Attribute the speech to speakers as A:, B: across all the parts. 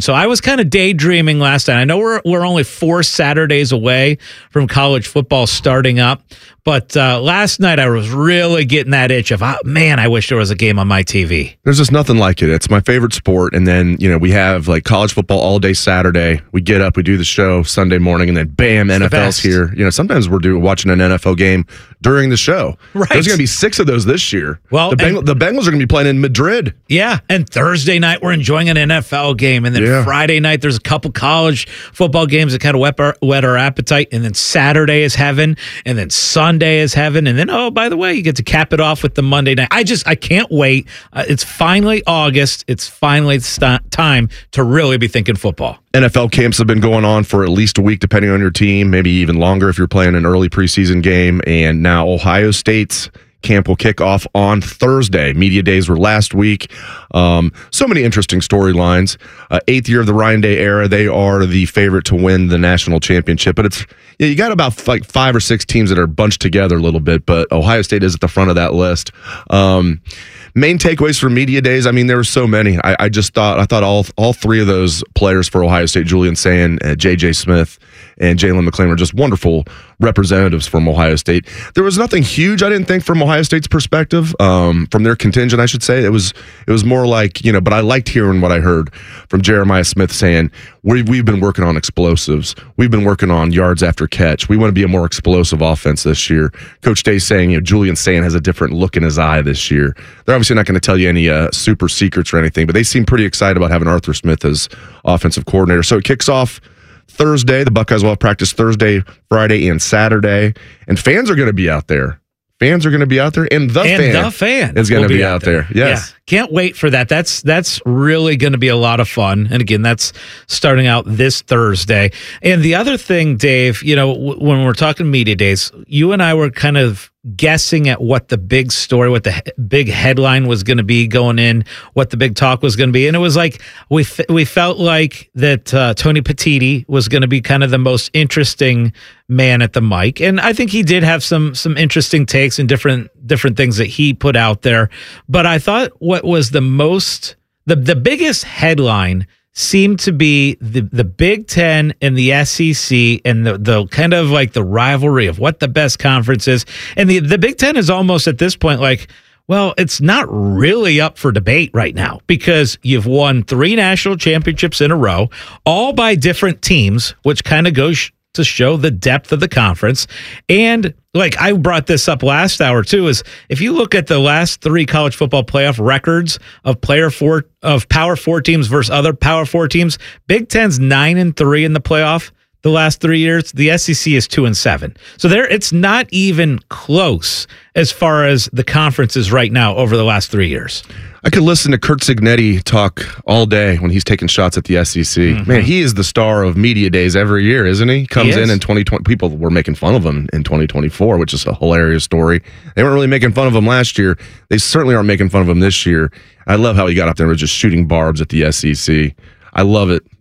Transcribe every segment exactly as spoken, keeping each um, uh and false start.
A: season. So I was kind of daydreaming last night. I know we're we're only four Saturdays away from college football starting up, but uh, last night I was really getting that itch of, oh, man, I wish there was a game on my T V.
B: There's just nothing like it. It's my favorite sport. And then, you know, we have like college football all day Saturday. We get up, we do the show Sunday morning, and then bam, it's N F L's here. You know, sometimes we're doing watching an N F L game during the show.
A: Right.
B: There's going to be six of those this year.
A: Well,
B: the, Bengals, the Bengals are going to be playing in Madrid.
A: Yeah, and Thursday night we're enjoying an N F L game, and then
B: Yeah.
A: Friday night there's a couple college football games that kind of whet our, whet our appetite, and then Saturday is heaven, and then Sunday is heaven, and then, oh, by the way, you get to cap it off with the Monday night. I just, I can't wait. Uh, it's finally August. It's finally st- time to really be thinking football.
B: N F L camps have been going on for at least a week, depending on your team, maybe even longer if you're playing an early preseason game. And now Ohio State's camp will kick off on Thursday. Media days were last week. Um, so many interesting storylines. Uh, eighth year of the Ryan Day era. They are the favorite to win the national championship. But it's yeah, you got about like five or six teams that are bunched together a little bit. But Ohio State is at the front of that list. Um, Main takeaways for media days. I mean, there were so many. I, I just thought I thought all all three of those players for Ohio State, Julian Sayin, uh, J J Smith, and Jalen McClain, were just wonderful representatives from Ohio State. There was nothing huge, I didn't think, from Ohio State's perspective, um, from their contingent, I should say. It was it was more like, you know, but I liked hearing what I heard from Jeremiah Smith saying, we've, we've been working on explosives. We've been working on yards after catch. We want to be a more explosive offense this year. Coach Day saying, you know, Julian Sayin has a different look in his eye this year. They're obviously not going to tell you any uh, super secrets or anything, but they seem pretty excited about having Arthur Smith as offensive coordinator. So it kicks off Thursday. The Buckeyes will have practice Thursday, Friday, and Saturday. And fans are going to be out there. Fans are going to be out there, and the
A: and
B: fan,
A: the fan
B: is going to
A: be,
B: be out there. there. Yes.
A: Yeah. Can't wait for that. That's that's really going to be a lot of fun. And again, that's starting out this Thursday. And the other thing, Dave, you know, w- when we're talking media days, you and I were kind of guessing at what the big story, what the he- big headline was going to be going in, what the big talk was going to be. And it was like, we f- we felt like that uh, Tony Petitti was going to be kind of the most interesting man at the mic. And I think he did have some some interesting takes and different different things that he put out there. But I thought what was the most, the, the biggest headline seemed to be the, the Big Ten and the S E C and the, the kind of like the rivalry of what the best conference is. And the, the Big Ten is almost at this point like, well, it's not really up for debate right now because you've won three national championships in a row, all by different teams, which kind of goes to show the depth of the conference. And like I brought this up last hour too, is if you look at the last three college football playoff records of player four of power four teams versus other power four teams, Big Ten's nine and three in the playoff the last three years. The S E C is two and seven. So there, it's not even close as far as the conference is right now over the last three years.
B: I could listen to Kurt Cignetti talk all day when he's taking shots at the S E C. Mm-hmm. Man, he is the star of media days every year, isn't he? Comes
A: he
B: in in twenty twenty. People were making fun of him in twenty twenty-four, which is a hilarious story. They weren't really making fun of him last year. They certainly aren't making fun of him this year. I love how he got up there and was just shooting barbs at the S E C. I love it.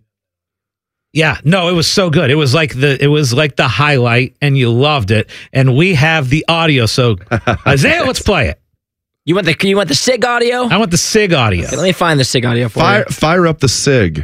A: Yeah, no, it was so good. It was like the it was like the highlight, and you loved it. And we have the audio. So Isaiah, let's play it.
C: You want the you want the SIG audio?
A: I want the SIG audio.
C: Okay, let me find the SIG audio for
B: Fire,
C: you.
B: fire up the SIG.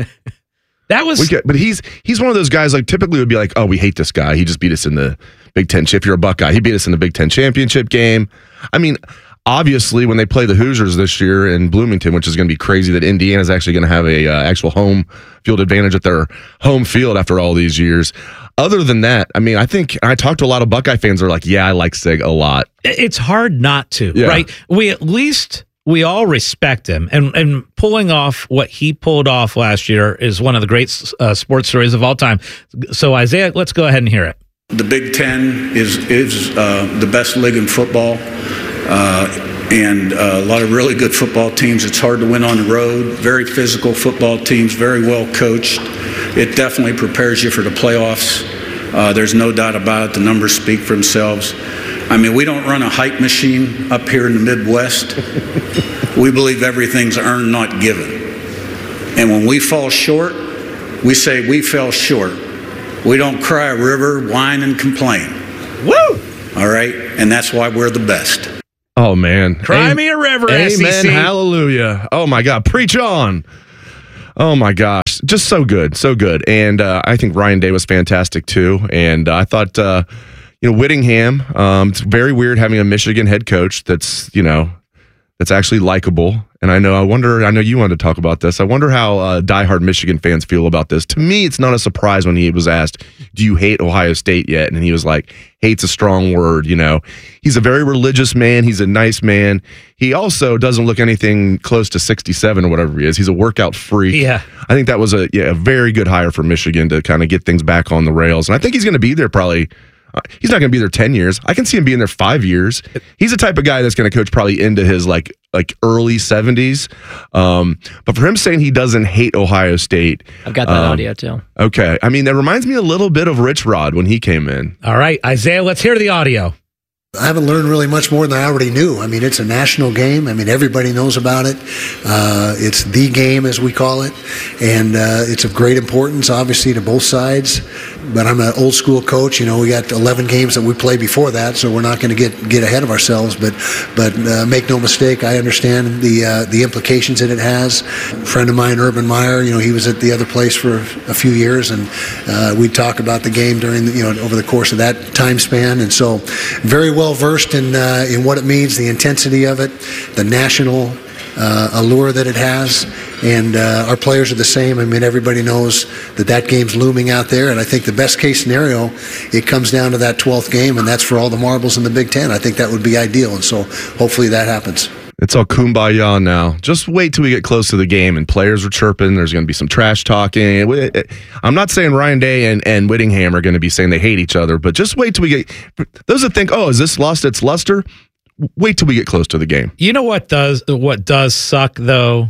A: That was,
B: we get, but he's he's one of those guys. Like typically would be like, oh, we hate this guy. He just beat us in the Big Ten. If you're a Buckeye, he beat us in the Big Ten championship game. I mean, obviously, when they play the Hoosiers this year in Bloomington, which is going to be crazy, that Indiana's actually going to have a uh, actual home field advantage at their home field after all these years. Other than that, I mean, I think I talked to a lot of Buckeye fans who are like, yeah, I like Sig a lot.
A: It's hard not to,
B: Yeah.
A: right? We at least, we all respect him. And and pulling off what he pulled off last year is one of the great uh, sports stories of all time. So, Isaiah, let's go ahead and hear it.
D: The Big Ten is, is uh, the best league in football. Uh, and uh, a lot of really good football teams. It's hard to win on the road. Very physical football teams, very well coached. It definitely prepares you for the playoffs. Uh, there's no doubt about it. The numbers speak for themselves. I mean, we don't run a hype machine up here in the Midwest. We believe everything's earned, not given. And when we fall short, we say we fell short. We don't cry a river, whine, and complain.
A: Woo!
D: All right? And that's why we're the best.
B: Oh, man.
A: Cry
B: Amen.
A: me a river,
B: Amen.
A: S E C.
B: Hallelujah. Oh, my God. Preach on. Oh, my gosh. just so good, so good. And uh, I think Ryan Day was fantastic too. And uh, I thought, uh, you know, Whittingham, um, it's very weird having a Michigan head coach that's, you know, that's actually likable. And I know, I wonder, I know you wanted to talk about this. I wonder how uh, diehard Michigan fans feel about this. To me, it's not a surprise when he was asked, do you hate Ohio State yet? And he was like, hate's a strong word, you know. He's a very religious man. He's a nice man. He also doesn't look anything close to sixty-seven or whatever he is. He's a workout freak.
A: Yeah.
B: I think that was a, yeah, a very good hire for Michigan to kind of get things back on the rails. And I think he's going to be there probably. Uh, he's not going to be there ten years. I can see him being there five years. He's the type of guy that's going to coach probably into his like like early seventies. Um, but for him saying he doesn't hate Ohio State.
C: I've got that
B: um,
C: audio too.
B: Okay. I mean, that reminds me a little bit of Rich Rod when he came in.
A: All right, Isaiah, let's hear the audio.
E: I haven't learned really much more than I already knew. I mean, it's a national game. I mean, everybody knows about it. Uh, it's the game, as we call it. And uh, it's of great importance, obviously, to both sides. But I'm an old school coach. You know, we got eleven games that we played before that, so we're not going to get get ahead of ourselves. But but uh, make no mistake, I understand the uh, the implications that it has. A friend of mine, Urban Meyer, you know, he was at the other place for a few years, and uh, we'd talk about the game during the, you know, over the course of that time span. And so very well well versed in uh, in what it means, the intensity of it, the national uh, allure that it has, and uh, our players are the same. I mean, everybody knows that that game's looming out there, and I think the best case scenario, it comes down to that twelfth game, and that's for all the marbles in the Big Ten. I think that would be ideal, and so hopefully that happens.
B: It's all kumbaya now. Just wait till we get close to the game and players are chirping. There's going to be some trash talking. I'm not saying Ryan Day and, and Whittingham are going to be saying they hate each other, but just wait till we get – those that think, oh, is this lost its luster? Wait till we get close to the game.
A: You know what does what does suck, though?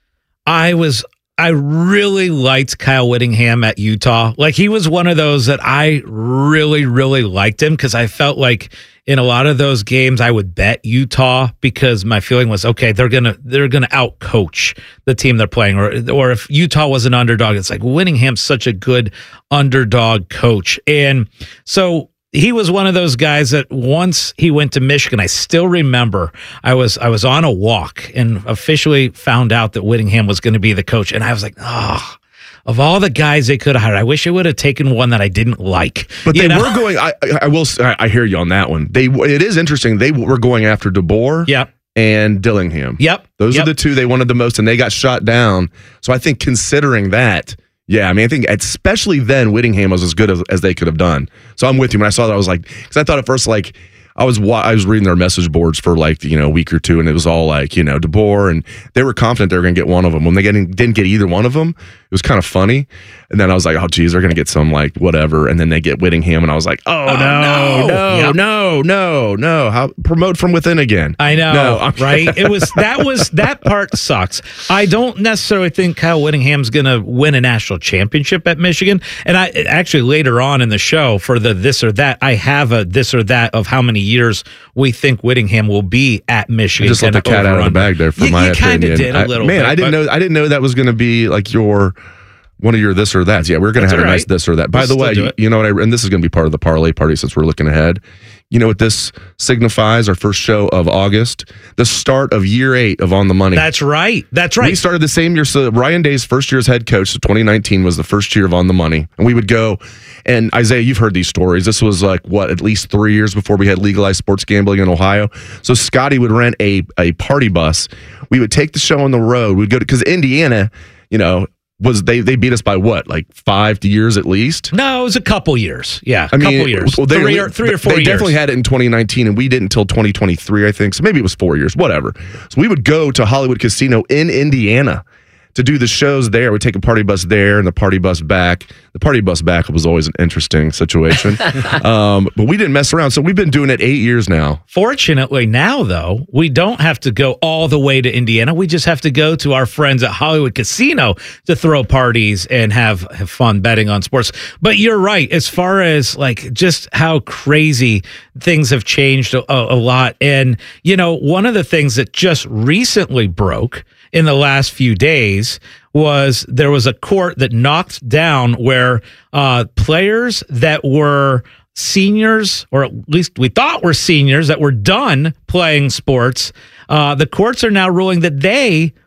A: I was – I really liked Kyle Whittingham at Utah. Like, he was one of those that I really, really liked him because I felt like – in a lot of those games, I would bet Utah because my feeling was, okay, they're gonna they're gonna outcoach the team they're playing, or or if Utah was an underdog, it's like Whittingham's such a good underdog coach, and so he was one of those guys that once he went to Michigan, I still remember I was I was on a walk and officially found out that Whittingham was going to be the coach, and I was like, oh. Of all the guys they could have hired, I wish I would have taken one that I didn't like.
B: But
A: you
B: they
A: know?
B: were going. I, I will. I hear you on that one. They. It is interesting. They were going after DeBoer.
A: Yep.
B: And Dillingham.
A: Yep.
B: Those
A: yep.
B: are the two they wanted the most, and they got shot down. So I think considering that, yeah, I mean, I think especially then Whittingham was as good as, as they could have done. So I'm with you. When I saw that, I was like, because I thought at first like. I was I was reading their message boards for like, you know, a week or two, and it was all like, you know, DeBoer, and they were confident they were going to get one of them. When they didn't, didn't get either one of them, it was kind of funny. And then I was like, oh, geez, they're going to get some like whatever. And then they get Whittingham, and I was like, oh,
A: oh
B: no,
A: no,
B: no,
A: yep.
B: no, no, no. How promote from within again?
A: I know,
B: no,
A: right? It was that was that part sucks. I don't necessarily think Kyle Whittingham's going to win a national championship at Michigan. And I actually later on in the show for the this or that, I have a this or that of how many years we think Whittingham will be at Michigan.
B: You just let the cat out of the bag there for
A: you,
B: my
A: you
B: opinion.
A: You kind of did a little
B: I, man,
A: bit.
B: I didn't know. I didn't know that was going to be like your one of your this or that's. Yeah, we're going to have a
A: right.
B: nice this or that. By
A: We'll
B: the way, you, you know what? I, and this is going to be part of the parlay party since we're looking ahead. You know what this signifies? Our first show of August, the start of year eight of On the Money.
A: That's right. That's right.
B: We started the same year. So Ryan Day's first year as head coach, so twenty nineteen was the first year of On the Money, and we would go. And Isaiah, you've heard these stories. This was like what, at least three years before we had legalized sports gambling in Ohio. So Scotty would rent a a party bus. We would take the show on the road. We'd go to because Indiana, you know. Was they they beat us by what, like five years at least?
A: No, it was a couple years. Yeah, a
B: I mean,
A: couple years.
B: Well, they,
A: three, or, three or four
B: they
A: years.
B: They definitely had it in twenty nineteen, and we didn't until twenty twenty-three, I think. So maybe it was four years, whatever. So we would go to Hollywood Casino in Indiana to do the shows there. We'd take a party bus there and the party bus back. The party bus back was always an interesting situation. um, but we didn't mess around. So we've been doing it eight years now.
A: Fortunately, now, though, we don't have to go all the way to Indiana. We just have to go to our friends at Hollywood Casino to throw parties and have, have fun betting on sports. But you're right. As far as like just how crazy things have changed a, a lot. And, you know, one of the things that just recently broke in the last few days was there was a court that knocked down where uh, players that were seniors, or at least we thought were seniors, that were done playing sports, uh, the courts are now ruling that they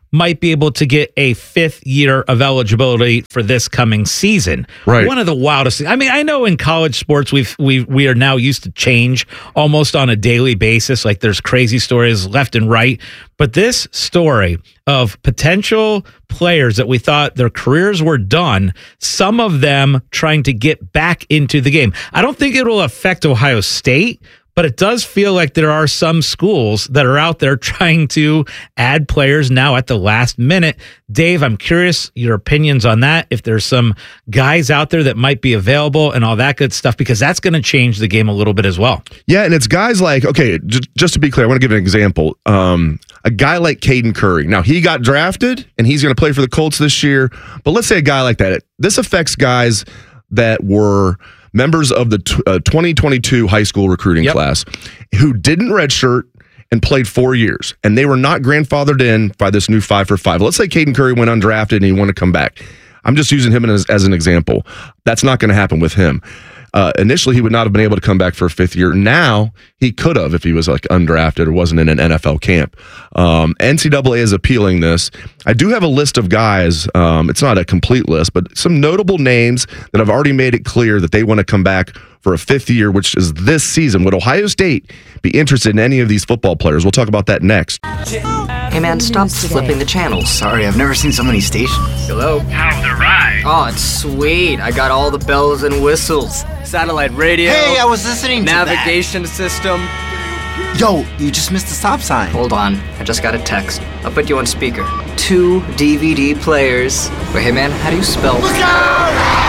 A: might be able to get a fifth year of eligibility for this coming season.
B: Right.
A: One of the wildest things. I mean, I know in college sports we've we we are now used to change almost on a daily basis. Like there's crazy stories left and right. But this story of potential players that we thought their careers were done, some of them trying to get back into the game. I don't think it will affect Ohio State, but it does feel like there are some schools that are out there trying to add players now at the last minute. Dave, I'm curious your opinions on that. If there's some guys out there that might be available and all that good stuff, because that's going to change the game a little bit as well.
B: Yeah, and it's guys like, okay, j- just to be clear, I want to give an example. Um, a guy like Caden Curry. Now, he got drafted, and he's going to play for the Colts this year. But let's say a guy like that. This affects guys that were members of the t- uh, twenty twenty-two high school recruiting yep. class who didn't redshirt and played four years, and they were not grandfathered in by this new five for five. Let's say Caden Curry went undrafted and he wanted to come back. I'm just using him as, as an example. That's not going to happen with him. Uh, initially, he would not have been able to come back for a fifth year. Now, he could have if he was like undrafted or wasn't in an N F L camp. Um, N C double A is appealing this. I do have a list of guys. Um, it's not a complete list, but some notable names that have already made it clear that they want to come back for a fifth year, which is this season. Would Ohio State be interested in any of these football players? We'll talk about that next.
F: Hey man, stop flipping the channels.
G: Sorry, I've never seen so many stations.
F: Hello?
G: How's the ride?
F: Oh, it's sweet. I got all the bells and whistles. Satellite radio.
G: Hey, I was listening to
F: navigation
G: that.
F: system.
G: Yo, you just missed the stop sign.
F: Hold on, I just got a text. I'll put you on speaker. Two D V D players. Wait, hey man, how do you spell?
G: Look out!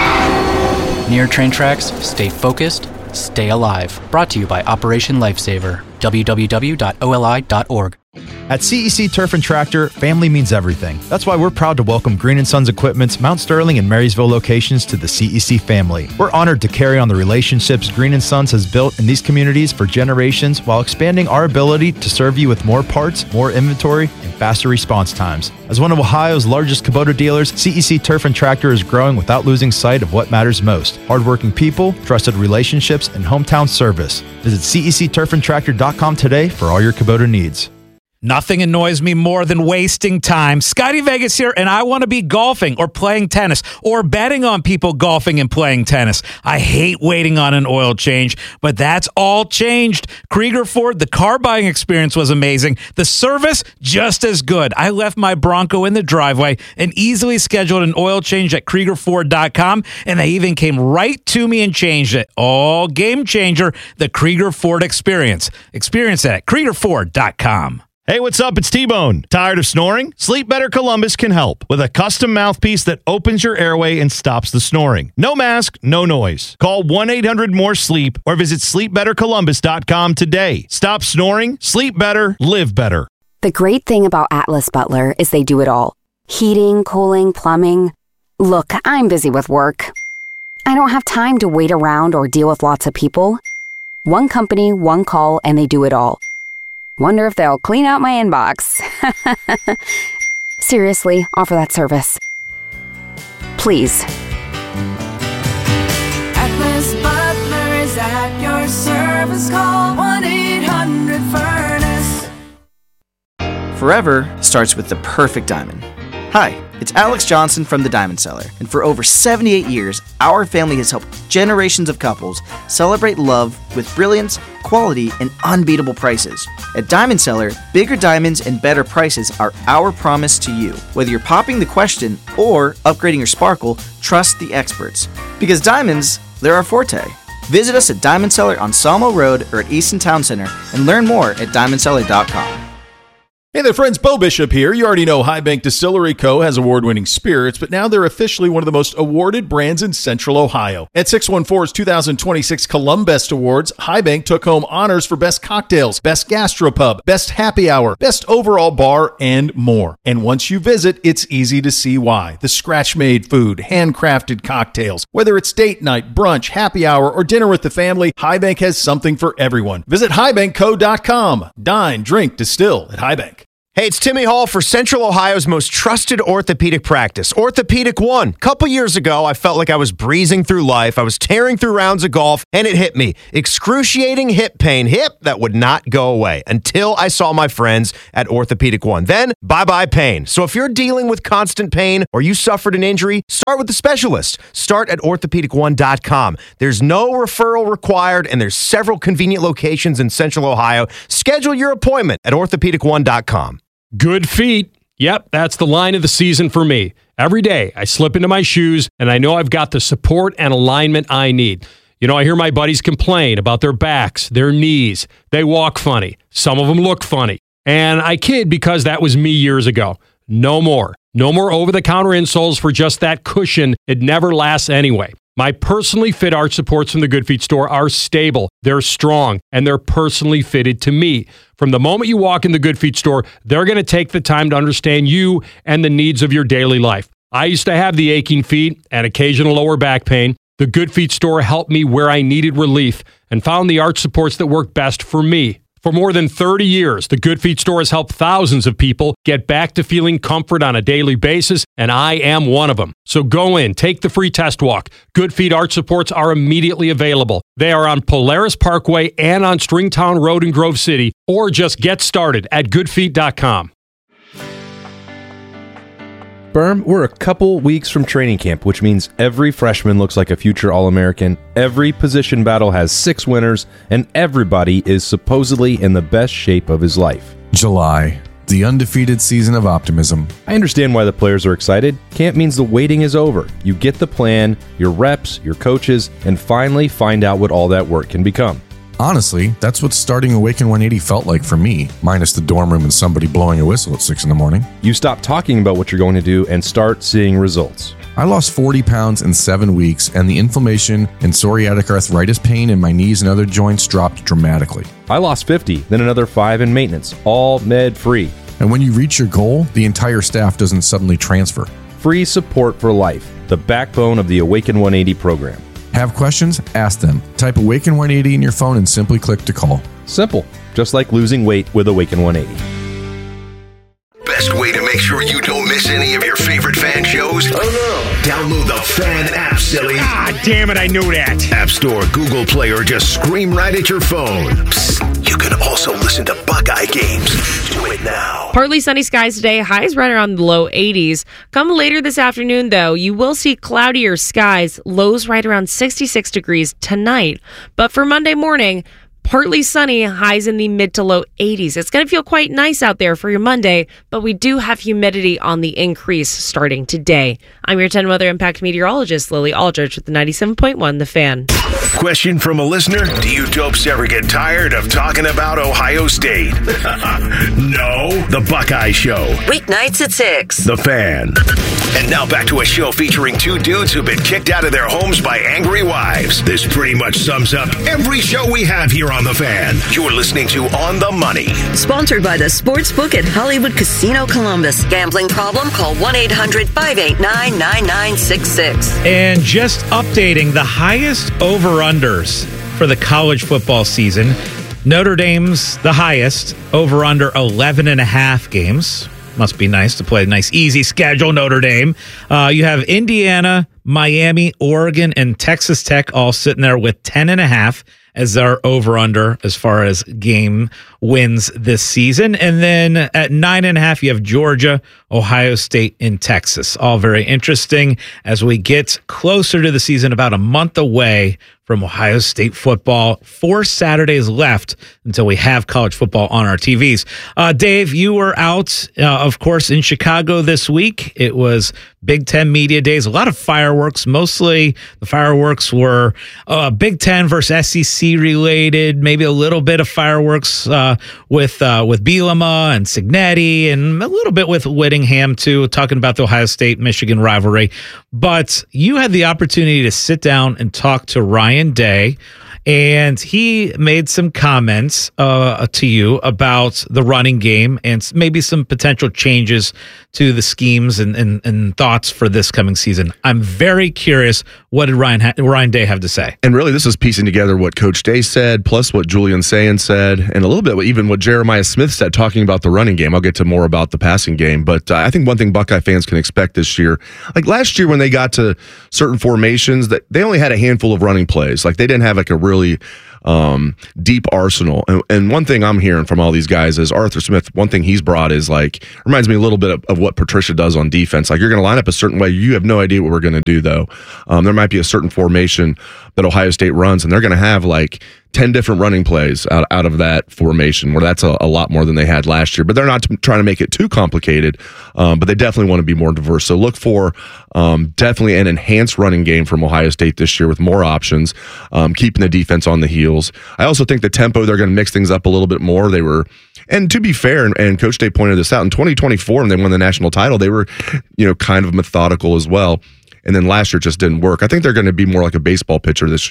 H: Near train tracks, stay focused, stay alive. Brought to you by Operation Lifesaver. w w w dot o l i dot org.
I: At C E C Turf and Tractor, family means everything. That's why we're proud to welcome Green and Sons Equipment's Mount Sterling and Marysville locations to the C E C family. We're honored to carry on the relationships Green and Sons has built in these communities for generations while expanding our ability to serve you with more parts, more inventory, and faster response times. As one of Ohio's largest Kubota dealers, C E C Turf and Tractor is growing without losing sight of what matters most: hardworking people, trusted relationships, and hometown service. Visit C E C turf and tractor dot com today for all your Kubota needs.
A: Nothing annoys me more than wasting time. Scotty Vegas here, and I want to be golfing or playing tennis or betting on people golfing and playing tennis. I hate waiting on an oil change, but that's all changed. Krieger Ford, the car buying experience was amazing. The service, just as good. I left my Bronco in the driveway and easily scheduled an oil change at Krieger Ford dot com, and they even came right to me and changed it. All game changer, the Krieger Ford experience. Experience it at Krieger Ford dot com.
J: Hey, what's up? It's T-Bone. Tired of snoring? Sleep Better Columbus can help with a custom mouthpiece that opens your airway and stops the snoring. No mask, no noise. Call one eight hundred more sleep or visit sleep better columbus dot com today. Stop snoring, sleep better, live better.
K: The great thing about Atlas Butler is they do it all. Heating, cooling, plumbing. Look, I'm busy with work. I don't have time to wait around or deal with lots of people. One company, one call, and they do it all. Wonder if they'll clean out my inbox. Seriously, offer that service. Please.
L: Atlas Butler is at your service. Call one eight hundred furnace.
G: Forever starts with the perfect diamond. Hi, it's Alex Johnson from The Diamond Seller, and for over seventy-eight years, our family has helped generations of couples celebrate love with brilliance, quality, and unbeatable prices. At Diamond Seller, bigger diamonds and better prices are our promise to you. Whether you're popping the question or upgrading your sparkle, trust the experts. Because diamonds, they're our forte. Visit us at Diamond Seller on Sawmill Road or at Easton Town Center and learn more at diamond seller dot com.
M: Hey there, friends. Bo Bishop here. You already know High Bank Distillery Co. has award-winning spirits, but now they're officially one of the most awarded brands in Central Ohio. At six one four's two thousand twenty-six Columbest Awards, High Bank took home honors for Best Cocktails, Best Gastropub, Best Happy Hour, Best Overall Bar, and more. And once you visit, it's easy to see why. The scratch-made food, handcrafted cocktails. Whether it's date night, brunch, happy hour, or dinner with the family, High Bank has something for everyone. Visit high bank co dot com. Dine, drink, distill at High Bank.
N: Hey, it's Timmy Hall for Central Ohio's most trusted orthopedic practice, Orthopedic One. A couple years ago, I felt like I was breezing through life. I was tearing through rounds of golf, and it hit me. Excruciating hip pain. Hip that would not go away until I saw my friends at Orthopedic One. Then, bye-bye pain. So if you're dealing with constant pain or you suffered an injury, start with the specialist. Start at orthopedic one dot com. There's no referral required, and there's several convenient locations in Central Ohio. Schedule your appointment at orthopedic one dot com.
O: Good feet. Yep, that's the line of the season for me. Every day, I slip into my shoes, and I know I've got the support and alignment I need. You know, I hear my buddies complain about their backs, their knees. They walk funny. Some of them look funny. And I kid because that was me years ago. No more. No more over-the-counter insoles for just that cushion. It never lasts anyway. My personally fit arch supports from the Good Feet store are stable, they're strong, and they're personally fitted to me. From the moment you walk in the Good Feet store, they're going to take the time to understand you and the needs of your daily life. I used to have the aching feet and occasional lower back pain. The Good Feet store helped me where I needed relief and found the arch supports that work best for me. For more than thirty years, the Good Feet store has helped thousands of people get back to feeling comfort on a daily basis, and I am one of them. So go in, take the free test walk. Good Feet arch supports are immediately available. They are on Polaris Parkway and on Stringtown Road in Grove City, or just get started at good feet dot com.
P: Berm, we're a couple weeks from training camp, which means every freshman looks like a future All-American, every position battle has six winners, and everybody is supposedly in the best shape of his life.
Q: July, the undefeated season of optimism.
P: I understand why the players are excited. Camp means the waiting is over. You get the plan, your reps, your coaches, and finally find out what all that work can become.
Q: Honestly, that's what starting Awaken one eighty felt like for me, minus the dorm room and somebody blowing a whistle at six in the morning.
P: You stop talking about what you're going to do and start seeing results.
Q: I lost forty pounds in seven weeks, and the inflammation and psoriatic arthritis pain in my knees and other joints dropped dramatically.
P: I lost fifty, then another five in maintenance, all med-free.
Q: And when you reach your goal, the entire staff doesn't suddenly transfer.
P: Free support for life, the backbone of the Awaken one eighty program.
Q: Have questions? Ask them. Type Awaken one eighty in your phone and simply click to call.
P: Simple, just like losing weight with Awaken one eighty.
R: Best way to make sure you don't miss any of your favorite fan shows? Oh no. Download the Fan app, silly.
S: Ah, damn it, I knew that.
R: App Store, Google Play, or just scream right at your phone. Psst, you can also listen to Buckeye games. Do it now.
T: Partly sunny skies today, highs right around the low eighties. Come later this afternoon, though, you will see cloudier skies, lows right around sixty-six degrees tonight. But for Monday morning, partly sunny, highs in the mid to low eighties. It's going to feel quite nice out there for your Monday, but we do have humidity on the increase starting today. I'm your ten Weather Impact meteorologist, Lily Aldrich, with the ninety-seven point one The Fan.
R: Question from a listener: do you dopes ever get tired of talking about Ohio State? No? The Buckeye Show.
U: Weeknights at six.
R: The Fan. And now back to a show featuring two dudes who've been kicked out of their homes by angry wives. This pretty much sums up every show we have here on The Fan. You're listening to On the Money.
U: Sponsored by the Sportsbook at Hollywood Casino Columbus. Gambling problem? Call one eight hundred five eight nine nine nine six six.
A: And just updating the highest over-unders for the college football season. Notre Dame's the highest, over under eleven and a half games. Must be nice to play a nice, easy schedule, Notre Dame. Uh, you have Indiana, Miami, Oregon, and Texas Tech all sitting there with ten and a half as their over-under as far as game wins this season. And then at nine and a half, you have Georgia, Ohio State, and Texas. All very interesting as we get closer to the season, about a month away from Ohio State football. Four Saturdays left until we have college football on our T Vs. Uh, Dave, you were out, uh, of course, in Chicago this week. It was Big Ten Media Days. A lot of fireworks. Mostly the fireworks were uh, Big Ten versus S E C related. Maybe a little bit of fireworks uh, with uh, with Bielema and Cignetti, and a little bit with Whittingham too, talking about the Ohio State-Michigan rivalry. But you had the opportunity to sit down and talk to Ryan Day and he made some comments uh, to you about the running game and maybe some potential changes to the schemes and, and, and thoughts for this coming season. I'm very curious, what did Ryan ha- Ryan Day have to say?
B: And really, this is piecing together what Coach Day said, plus what Julian Sayin said, and a little bit even what Jeremiah Smith said, talking about the running game. I'll get to more about the passing game, but uh, I think one thing Buckeye fans can expect this year, like last year when they got to certain formations, that they only had a handful of running plays. Like they didn't have like a really um, deep arsenal. And, and one thing I'm hearing from all these guys is Arthur Smith, one thing he's brought is like, reminds me a little bit of, of what Patricia does on defense. Like you're going to line up a certain way. You have no idea what we're going to do though. Um, there might be a certain formation that Ohio State runs, and they're going to have like ten different running plays out, out of that formation, where that's a, a lot more than they had last year. But they're not t- trying to make it too complicated, um, but they definitely want to be more diverse. So look for um, definitely an enhanced running game from Ohio State this year with more options, um, keeping the defense on the heels. I also think the tempo, they're going to mix things up a little bit more. They were, and to be fair, and, and Coach Day pointed this out, in twenty twenty-four when they won the national title, they were, you know, kind of methodical as well. And then last year just didn't work. I think they're going to be more like a baseball pitcher this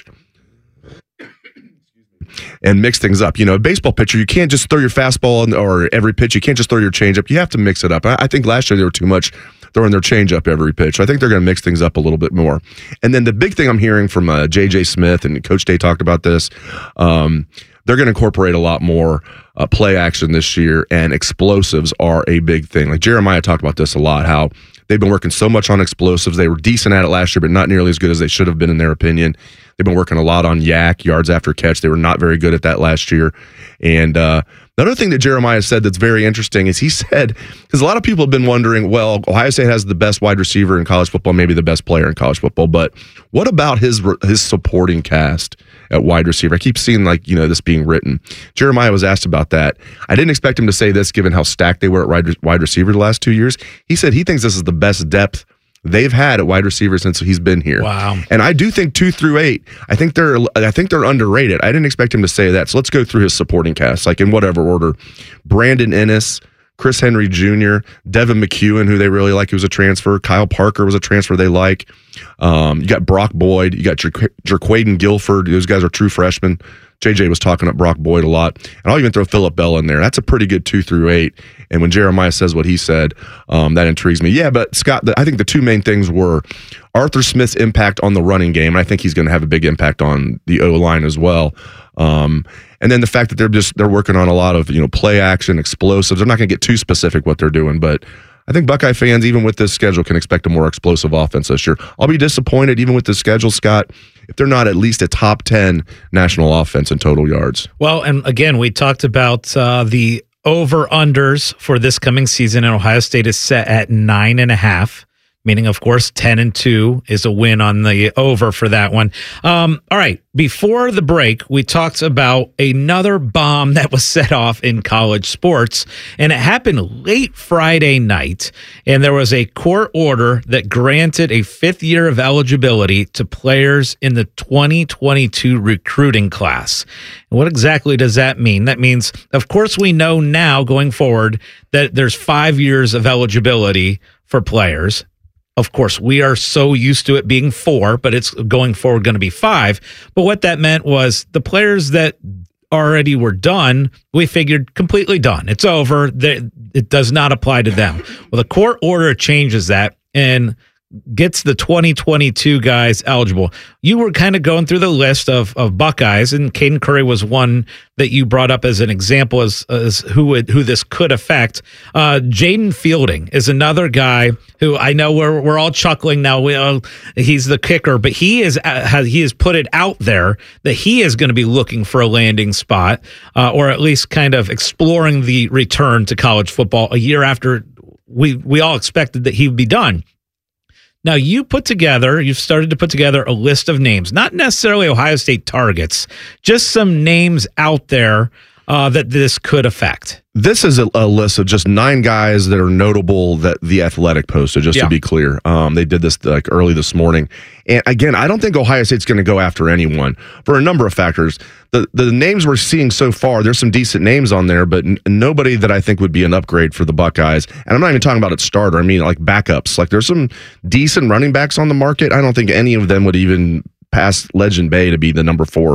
B: and mix things up. You know, a baseball pitcher, you can't just throw your fastball in, or every pitch. You can't just throw your changeup. You have to mix it up. I, I think last year they were too much throwing their changeup every pitch. I think they're going to mix things up a little bit more. And then the big thing I'm hearing from uh, J J Smith, and Coach Day talked about this, um, they're going to incorporate a lot more uh, play action this year, and explosives are a big thing. Like Jeremiah talked about this a lot, how they've been working so much on explosives. They were decent at it last year, but not nearly as good as they should have been in their opinion. They've been working a lot on yak, yards after catch. They were not very good at that last year. And uh, another thing that Jeremiah said that's very interesting is he said, because a lot of people have been wondering, well, Ohio State has the best wide receiver in college football, maybe the best player in college football, but what about his his supporting cast at wide receiver? I keep seeing like, you know, this being written. Jeremiah was asked about that. I didn't expect him to say this given how stacked they were at wide, wide receiver the last two years. He said he thinks this is the best depth they've had at wide receiver since he's been here.
A: Wow.
B: And I do think two through eight, I think they're I think they're underrated. I didn't expect him to say that. So let's go through his supporting cast, like in whatever order. Brandon Ennis, Chris Henry Junior, Devin McEwen, who they really like, who was a transfer. Kyle Parker was a transfer they like. Um, you got Brock Boyd. You got Jer- Jerquaden Guilford. Those guys are true freshmen. J J was talking up Brock Boyd a lot. And I'll even throw Phillip Bell in there. That's a pretty good two through eight. And when Jeremiah says what he said, um, that intrigues me. Yeah, but Scott, the, I think the two main things were Arthur Smith's impact on the running game. And I think he's going to have a big impact on the O-line as well. Um, and then the fact that they're just they're working on a lot of, you know, play action, explosives. I'm not going to get too specific what they're doing, but I think Buckeye fans, even with this schedule, can expect a more explosive offense this year. I'll be disappointed, even with the schedule, Scott, if they're not at least a top ten national offense in total yards.
A: Well, and again, we talked about uh, the over-unders for this coming season, and Ohio State is set at nine and a half. Meaning, of course, ten and two is a win on the over for that one. Um, all right. Before the break, we talked about another bomb that was set off in college sports, and it happened late Friday night. And there was a court order that granted a fifth year of eligibility to players in the twenty twenty-two recruiting class. And what exactly does that mean? That means, of course, we know now going forward that there's five years of eligibility for players. Of course, we are so used to it being four, but it's going forward going to be five. But what that meant was the players that already were done, we figured completely done. It's over. It does not apply to them. Well, the court order changes that and gets the twenty twenty-two guys eligible. You were kind of going through the list of, of Buckeyes, and Caden Curry was one that you brought up as an example as, as who would, who this could affect. Uh, Jaden Fielding is another guy who I know we're we're all chuckling now. We, uh, he's the kicker, but he is uh, has, he has put it out there that he is going to be looking for a landing spot, uh, or at least kind of exploring the return to college football a year after we we all expected that he would be done. Now, you put together, you've started to put together a list of names, not necessarily Ohio State targets, just some names out there uh, that this could affect.
B: This is a, a list of just nine guys that are notable that The Athletic posted, just
A: yeah.
B: to be clear. Um, they did this like early this morning. And again, I don't think Ohio State's going to go after anyone for a number of factors. The the names we're seeing so far, there's some decent names on there, but n- nobody that I think would be an upgrade for the Buckeyes. And I'm not even talking about at starter. I mean, like backups. Like there's some decent running backs on the market. I don't think any of them would even pass Legend Bay to be the number four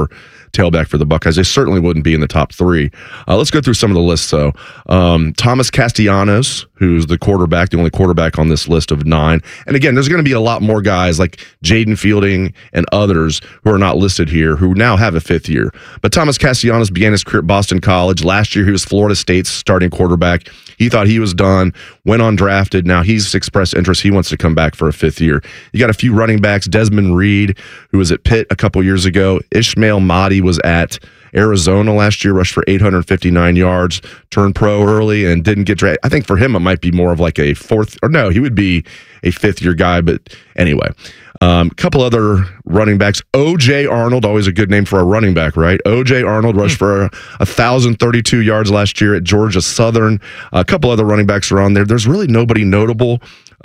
B: tailback for the Buckeyes. They certainly wouldn't be in the top three. Uh, let's go through some of the lists, though. Um, Thomas Castellanos, who's the quarterback, the only quarterback on this list of nine. And again, there's going to be a lot more guys like Jaden Fielding and others who are not listed here who now have a fifth year. But Thomas Castellanos began his career at Boston College. Last year, he was Florida State's starting quarterback. He thought he was done, went undrafted. Now he's expressed interest. He wants to come back for a fifth year. You got a few running backs. Desmond Reed, who was at Pitt a couple years ago. Ishmael Mahdi was at Arizona last year, rushed for eight hundred fifty-nine yards, turned pro early and didn't get drafted. I think for him, it might be more of like a fourth, or no, he would be a fifth year guy. But anyway, a um, couple other running backs. O J Arnold, always a good name for a running back, right? O J Arnold rushed for one thousand thirty-two yards last year at Georgia Southern. A couple other running backs are on there. There's really nobody notable.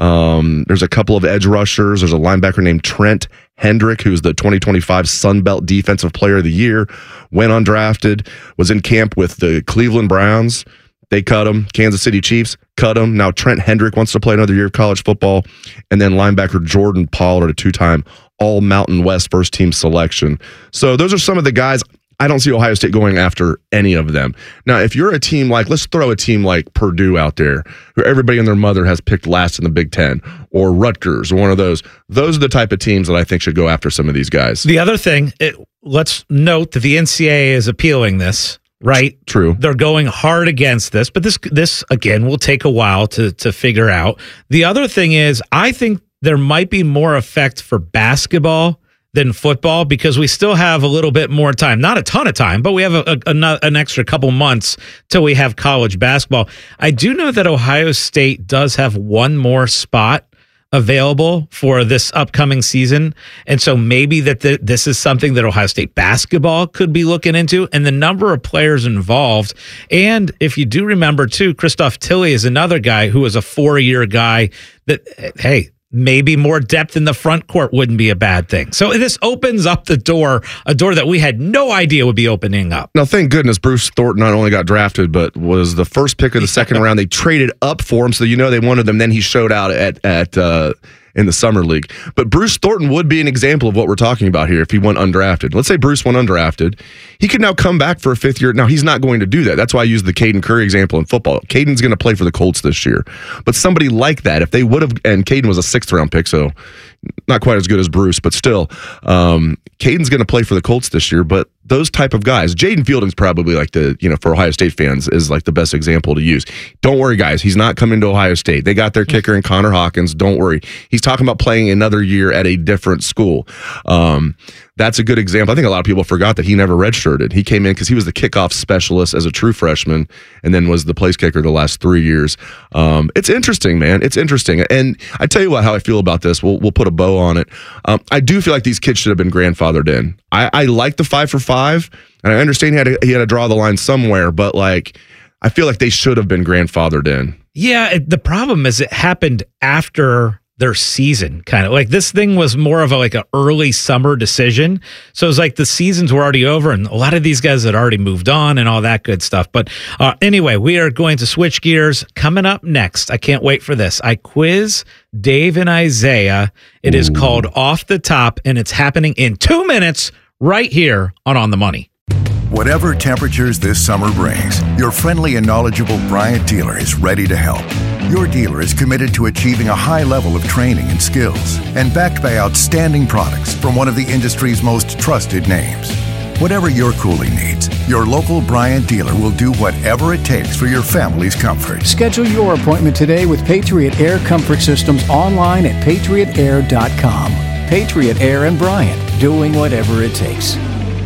B: Um, there's a couple of edge rushers. There's a linebacker named Trent Hendrick, who's the twenty twenty-five Sun Belt Defensive Player of the Year, went undrafted, was in camp with the Cleveland Browns. They cut him. Kansas City Chiefs cut him. Now Trent Hendrick wants to play another year of college football. And then linebacker Jordan Pollard, a two-time All-Mountain West first-team selection. So those are some of the guys. I don't see Ohio State going after any of them. Now, if you're a team like, let's throw a team like Purdue out there, who everybody and their mother has picked last in the Big Ten, or Rutgers, or one of those, those are the type of teams that I think should go after some of these guys.
A: The other thing, it, let's note that the N C double A is appealing this, right?
B: True.
A: They're going hard against this, but this, this again, will take a while to, to figure out. The other thing is, I think there might be more effect for basketball than football, because we still have a little bit more time. Not a ton of time, but we have a, a, an extra couple months till we have college basketball. I do know that Ohio State does have one more spot available for this upcoming season, and so maybe that the, this is something that Ohio State basketball could be looking into, and the number of players involved. And if you do remember, too, Christoph Tilley is another guy who is a four-year guy that, hey, maybe more depth in the front court wouldn't be a bad thing. So this opens up the door, a door that we had no idea would be opening up.
B: Now, thank goodness Bruce Thornton not only got drafted, but was the first pick of the second round. They traded up for him, so you know they wanted him. Then he showed out at at uh, in the summer league. But Bruce Thornton would be an example of what we're talking about here if he went undrafted. Let's say Bruce went undrafted. He could now come back for a fifth year. Now, he's not going to do that. That's why I use the Caden Curry example in football. Caden's going to play for the Colts this year. But somebody like that, if they would have, and Caden was a sixth round pick, so not quite as good as Bruce, but still, um, Caden's going to play for the Colts this year. But those type of guys, Jaden Fielding's probably like the, you know, for Ohio State fans, is like the best example to use. Don't worry, guys. He's not coming to Ohio State. They got their kicker in Connor Hawkins. Don't worry. He's talking about playing another year at a different school. Um, that's a good example. I think a lot of people forgot that he never redshirted. He came in because he was the kickoff specialist as a true freshman, and then was the place kicker the last three years. Um, it's interesting, man. It's interesting. And I tell you what, how I feel about this. We'll we'll put a bow on it. Um, I do feel like these kids should have been grandfathered in. I, I like the five for five, and I understand he had to, he had to draw the line somewhere, but like I feel like they should have been grandfathered in.
A: Yeah, it, the problem is it happened after their season, kind of like this thing was more of a like an early summer decision. So it's like the seasons were already over, and a lot of these guys had already moved on and all that good stuff. But uh, anyway, we are going to switch gears. Coming up next, I can't wait for this. I quiz Dave and Isaiah. It Ooh. is called Off the Top, and it's happening in two minutes right here on On the Money.
D: Whatever temperatures this summer brings, your friendly and knowledgeable Bryant dealer is ready to help. Your dealer is committed to achieving a high level of training and skills, and backed by outstanding products from one of the industry's most trusted names. Whatever your cooling needs, your local Bryant dealer will do whatever it takes for your family's comfort.
V: Schedule your appointment today with Patriot Air Comfort Systems online at patriot air dot com. Patriot Air and Bryant, doing whatever it takes.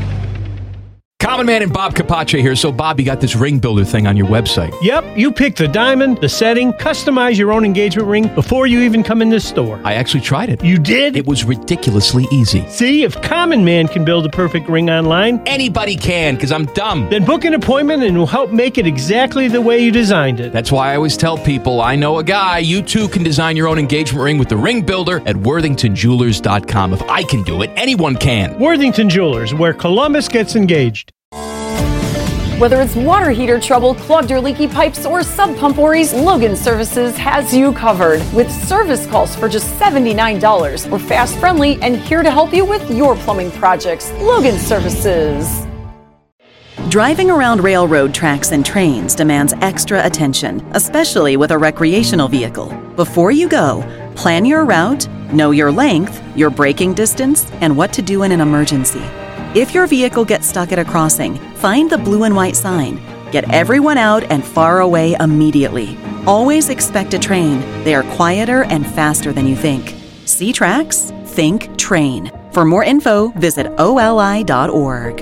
W: Common Man and Bob Capace here. So, Bob, you got this ring builder thing on your website.
X: Yep, you pick the diamond, the setting, customize your own engagement ring before you even come in this store.
W: I actually tried it.
X: You did?
W: It was ridiculously easy.
X: See, if Common Man can build a perfect ring online,
W: anybody can, because I'm dumb.
X: Then book an appointment and we'll help make it exactly the way you designed it.
W: That's why I always tell people, I know a guy. You too can design your own engagement ring with the ring builder at worthington jewelers dot com. If I can do it, anyone can.
X: Worthington Jewelers, where Columbus gets engaged.
Y: Whether it's water heater trouble, clogged or leaky pipes, or sub pump worries, Logan Services has you covered. With service calls for just seventy-nine dollars. We're fast, friendly, and here to help you with your plumbing projects. Logan Services.
C: Driving around railroad tracks and trains demands extra attention, especially with a recreational vehicle. Before you go, plan your route, know your length, your braking distance, and what to do in an emergency. If your vehicle gets stuck at a crossing, find the blue and white sign. Get everyone out and far away immediately. Always expect a train. They are quieter and faster than you think. See tracks? Think train. For more info, visit O L I dot org.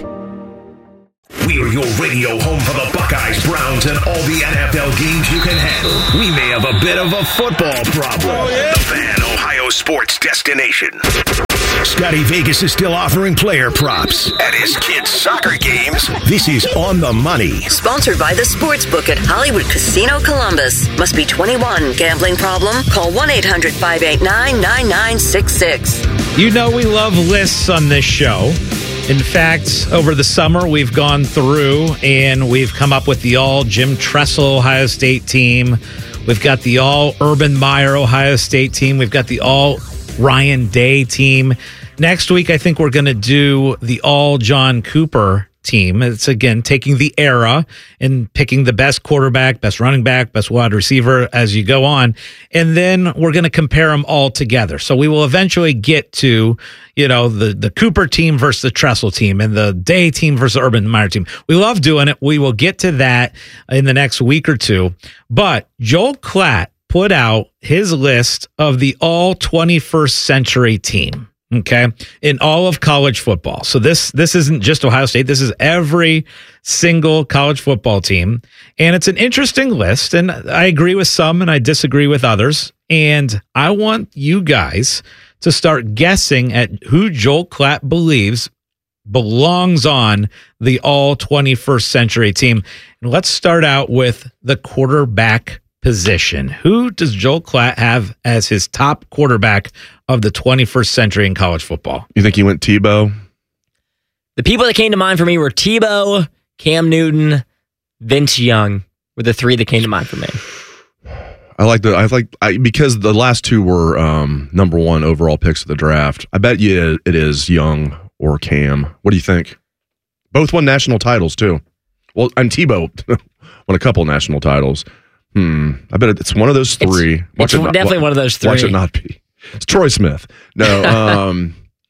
R: We're your radio home for the Buckeyes, Browns, and all the N F L games you can handle. We may have a bit of a football problem. Oh, yeah. The Fan, Ohio sports destination. Scotty Vegas is still offering player props at his kids' soccer games. This is On the Money.
U: Sponsored by the Sportsbook at Hollywood Casino Columbus. Must be twenty-one. Gambling problem? Call one eight hundred five eight nine nine nine six six.
A: You know we love lists on this show. In fact, over the summer, we've gone through and we've come up with the all Jim Tressel Ohio State team. We've got the all Urban Meyer Ohio State team. We've got the all Ryan Day team. Next week, I think we're going to do the all John Cooper team. It's, again, taking the era and picking the best quarterback, best running back, best wide receiver as you go on. And then we're going to compare them all together. So we will eventually get to, you know, the, the Cooper team versus the Tressel team and the Day team versus the Urban Meyer team. We love doing it. We will get to that in the next week or two. But Joel Klatt put out his list of the all twenty-first century team. Okay, in all of college football. So this this isn't just Ohio State. This is every single college football team. And it's an interesting list. And I agree with some and I disagree with others. And I want you guys to start guessing at who Joel Klatt believes belongs on the all twenty-first century team. And let's start out with the quarterback position. Who does Joel Klatt have as his top quarterback of the twenty-first century in college football?
B: You think he went Tebow?
E: The people that came to mind for me were Tebow, Cam Newton, Vince Young were the three that came to mind for me.
B: I like the I like I, because the last two were um, number one overall picks of the draft. I bet you it is Young or Cam. What do you think? Both won national titles too. Well, and Tebow won a couple national titles. Hmm. I bet it's one of those three.
E: It's, Watch it's it not, definitely one of those three.
B: Watch it not be. It's Troy Smith. No. Um,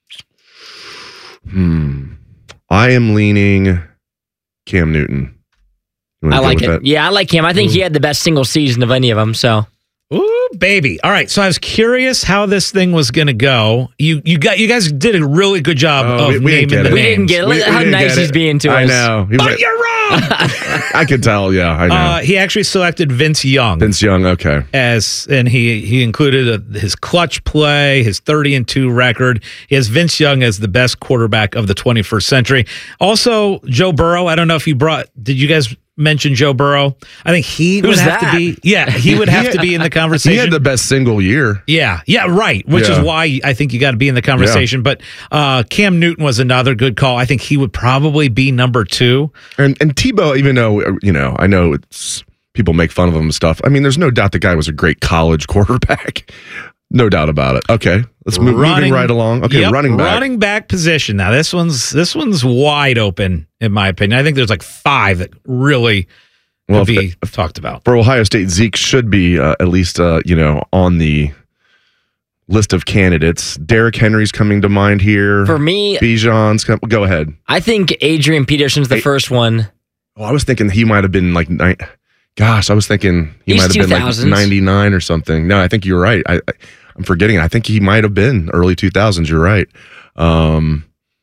B: hmm. I am leaning Cam Newton.
E: I like it. That? Yeah, I like him. I think Ooh. he had the best single season of any of them. So.
A: Ooh, baby. All right. So I was curious how this thing was going to go. You you got you guys did a really good job
B: oh,
A: of
B: we, we
A: naming
B: didn't
A: the
E: we
A: names.
E: Didn't get it. Look at how nice he's being to
B: I
E: us.
B: I know.
A: But went, you're wrong.
B: I could tell. Yeah, I know.
A: Uh, he actually selected Vince Young.
B: Vince Young. Okay.
A: As and he he included a, his clutch play, his thirty and two record. He has Vince Young as the best quarterback of the twenty-first century. Also, Joe Burrow. I don't know if you brought. Did you guys mention Joe Burrow? I think he
E: Who's
A: would have
E: that?
A: to be. Yeah, he would have to be in the conversation.
B: He had the best single year.
A: Yeah, yeah, right. Which
B: Yeah.
A: is why I think you got to be in the conversation.
B: Yeah.
A: But uh, Cam Newton was another good call. I think he would probably be number two.
B: And and Tebow, even though you know, I know it's people make fun of him and stuff. I mean, there's no doubt the guy was a great college quarterback. No doubt about it. Okay, let's move
A: Running-
B: moving right along. Okay,
A: Yep,
B: running back.
A: running back position. Now this one's this one's wide open in my opinion. I think there's like five that really
B: Well,
A: could be
B: if-
A: talked about.
B: For Ohio State, Zeke should be uh, at least uh, you know on the list of candidates. Derrick Henry's coming to mind here.
E: For me,
B: Bijan's come, go ahead.
E: I think Adrian Peterson's the
B: Hey.
E: first one.
B: Oh, I was thinking he might have been like, ni- gosh, I was thinking he
E: He's
B: might have been like
E: two thousands.
B: ninety-nine or something. No, I think you're right. I, I I'm forgetting. I think he might have been early two thousands. You're right. Um,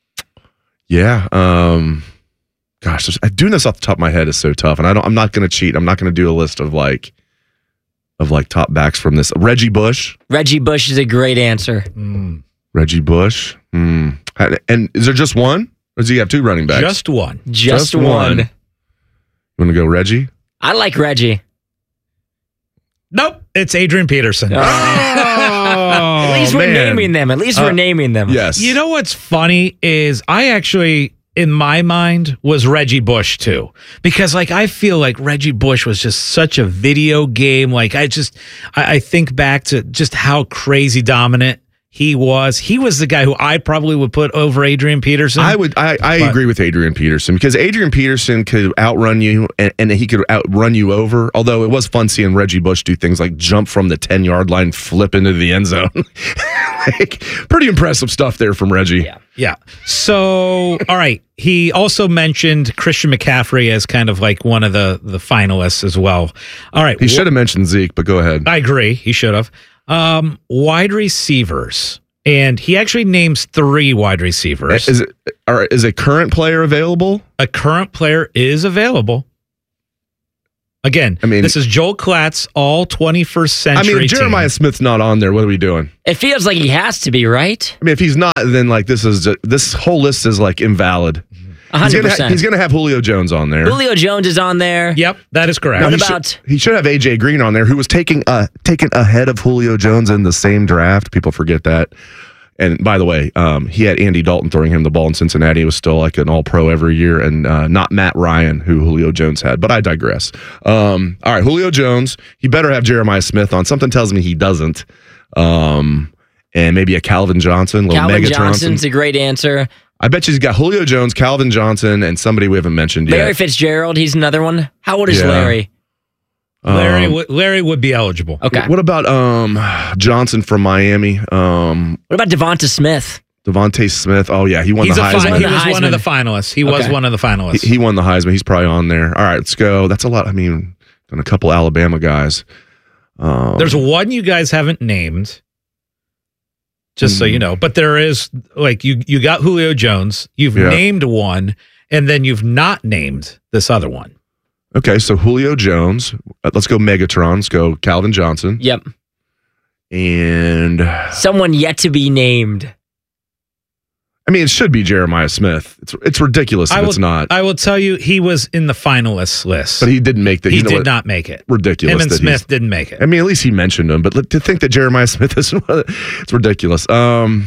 B: yeah. Um, gosh, there's- doing this off the top of my head is so tough, and I don't. I'm not going to cheat. I'm not going to do a list of like, of like top backs from this. Reggie Bush.
E: Reggie Bush is a great answer.
B: Reggie Bush. Hmm. And is there just one, or does he have two running backs?
A: Just one.
E: Just, one.
B: You want to go Reggie?
E: I like Reggie.
A: Nope, it's Adrian Peterson.
E: Oh. At least we're
B: man.
E: naming them. At least
B: Uh,
E: we're naming them.
B: Yes.
A: You know what's funny is I actually, in my mind, was Reggie Bush too. Because like I feel like Reggie Bush was just such a video game. Like I just I, I think back to just how crazy dominant he was he was the guy who I probably would put over Adrian Peterson.
B: I would. I, I
A: But-
B: agree with Adrian Peterson because Adrian Peterson could outrun you and, and he could outrun you over. Although it was fun seeing Reggie Bush do things like jump from the ten yard line, flip into the end zone. Like, pretty impressive stuff there from Reggie.
E: Yeah.
A: Yeah. So, all right. He also mentioned Christian McCaffrey as kind of like one of the, the finalists as well. All right.
B: He should have mentioned Zeke, but go ahead.
A: I agree. He should have. Um, wide receivers. And he actually names three wide receivers.
B: Is it? Are, is a current player available?
A: A current player is available. Again, I mean, this is Joel Klatt's all twenty-first
B: I
A: century
B: mean, if Jeremiah
A: team.
B: Smith's not on there, what are we doing?
E: It feels like he has to be, right?
B: I mean, if he's not, then like this is this whole list is like invalid.
E: one hundred
B: He's gonna,
E: percent.
B: ha- he's gonna have Julio Jones on there.
E: Julio Jones is on there.
A: Yep, that is correct.
B: Now,
E: What
B: he
E: about
B: should, he should have A J Green on there, who was taking uh taken ahead of Julio Jones in the same draft. People forget that. And by the way, um, he had Andy Dalton throwing him the ball in Cincinnati. He was still like an all-pro every year, and uh, not Matt Ryan, who Julio Jones had. But I digress. Um, all right, Julio Jones. He better have Jeremiah Smith on. Something tells me he doesn't. Um, and maybe a Calvin Johnson, little
E: Calvin
B: Megatron.
E: Johnson's a great answer.
B: I bet you he's got Julio Jones, Calvin Johnson, and somebody we haven't mentioned yet.
E: Larry Fitzgerald, he's another one. How old is
B: Yeah.
E: Larry?
A: Larry,
B: Um,
A: would- Larry would be eligible.
E: Okay.
B: What about um, Johnson from Miami? Um,
E: What about Devonta Smith?
B: Devontae Smith. Oh yeah, he won
A: He's
B: the
A: a
B: Heisman.
A: fin- he was
E: The
A: one of the
E: Heisman.
A: finalists. He was
E: Okay.
A: one of the finalists.
B: He, he won the Heisman. He's probably on there. All right, let's go. That's a lot. I mean, done a couple Alabama guys. Um,
A: There's one you guys haven't named, just so you know. But there is like you you got Julio Jones. You've
B: Yeah.
A: named one, and then you've not named this other one.
B: okay. So Julio Jones. Uh, Let's go Megatron. Let's go Calvin Johnson.
E: Yep.
B: And I
E: Someone yet to be named.
B: mean, it should be Jeremiah Smith. It's it's ridiculous if
A: I will,
B: it's not.
A: I will tell you, he was in the finalists list,
B: But he didn't make the.
A: he
B: you know
A: did
B: what?
A: not make it.
B: Ridiculous.
A: Him and
B: that he's-
A: Smith didn't make it.
B: I mean, at least he mentioned him, but to think that Jeremiah Smith is it's ridiculous. Um,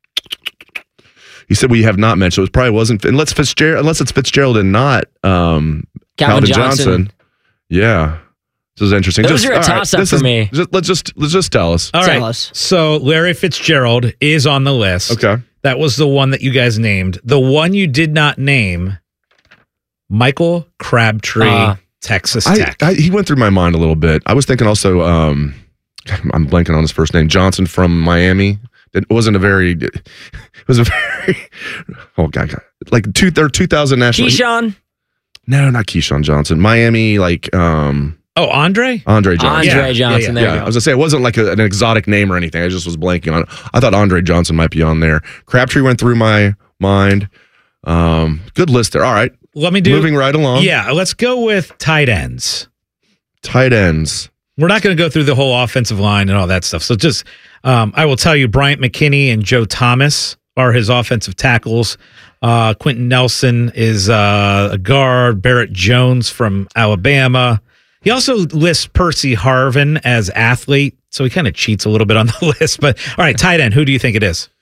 B: he said we have not mentioned. It probably wasn't unless Fitzgerald, unless it's Fitzgerald and not um,
E: Calvin
B: Calvin
E: Johnson.
B: Johnson. Yeah, this is interesting.
E: Those are a
B: all right,
E: toss-up
B: this
E: for
B: is-
E: me.
B: Just, let's just let's just tell us.
A: All
E: Tell
A: right.
E: us.
A: So Larry Fitzgerald is on the list.
B: Okay.
A: That was the one that you guys named. The one you did not name, Michael Crabtree,
E: Uh,
A: Texas
B: I,
A: Tech.
B: I, he went through my mind a little bit. I was thinking also. Um, I'm blanking on his first name. Johnson from Miami. It wasn't a very. It was a very. Oh God, God. like two or two thousand national.
E: Keyshawn?
B: No, not Keyshawn Johnson. Miami, like um,
A: oh, Andre?
B: Andre Johnson.
E: Andre
A: Yeah,
E: Johnson.
A: yeah, yeah.
E: There
B: Yeah,
E: you
B: I
E: go.
B: was gonna say it wasn't like a, an exotic name or anything. I just was blanking on it. I thought Andre Johnson might be on there. Crabtree went through my mind. Um, good list there. All right,
A: Let me do.
B: moving right along.
A: Yeah, let's go with tight ends.
B: Tight ends.
A: We're not going to go through the whole offensive line and all that stuff. So just, um, I will tell you, Bryant McKinney and Joe Thomas are his offensive tackles. Uh, Quentin Nelson is uh, a guard. Barrett Jones from Alabama. He also lists Percy Harvin as athlete, so he kind of cheats a little bit on the list. But all right, tight end. Who do you think it is?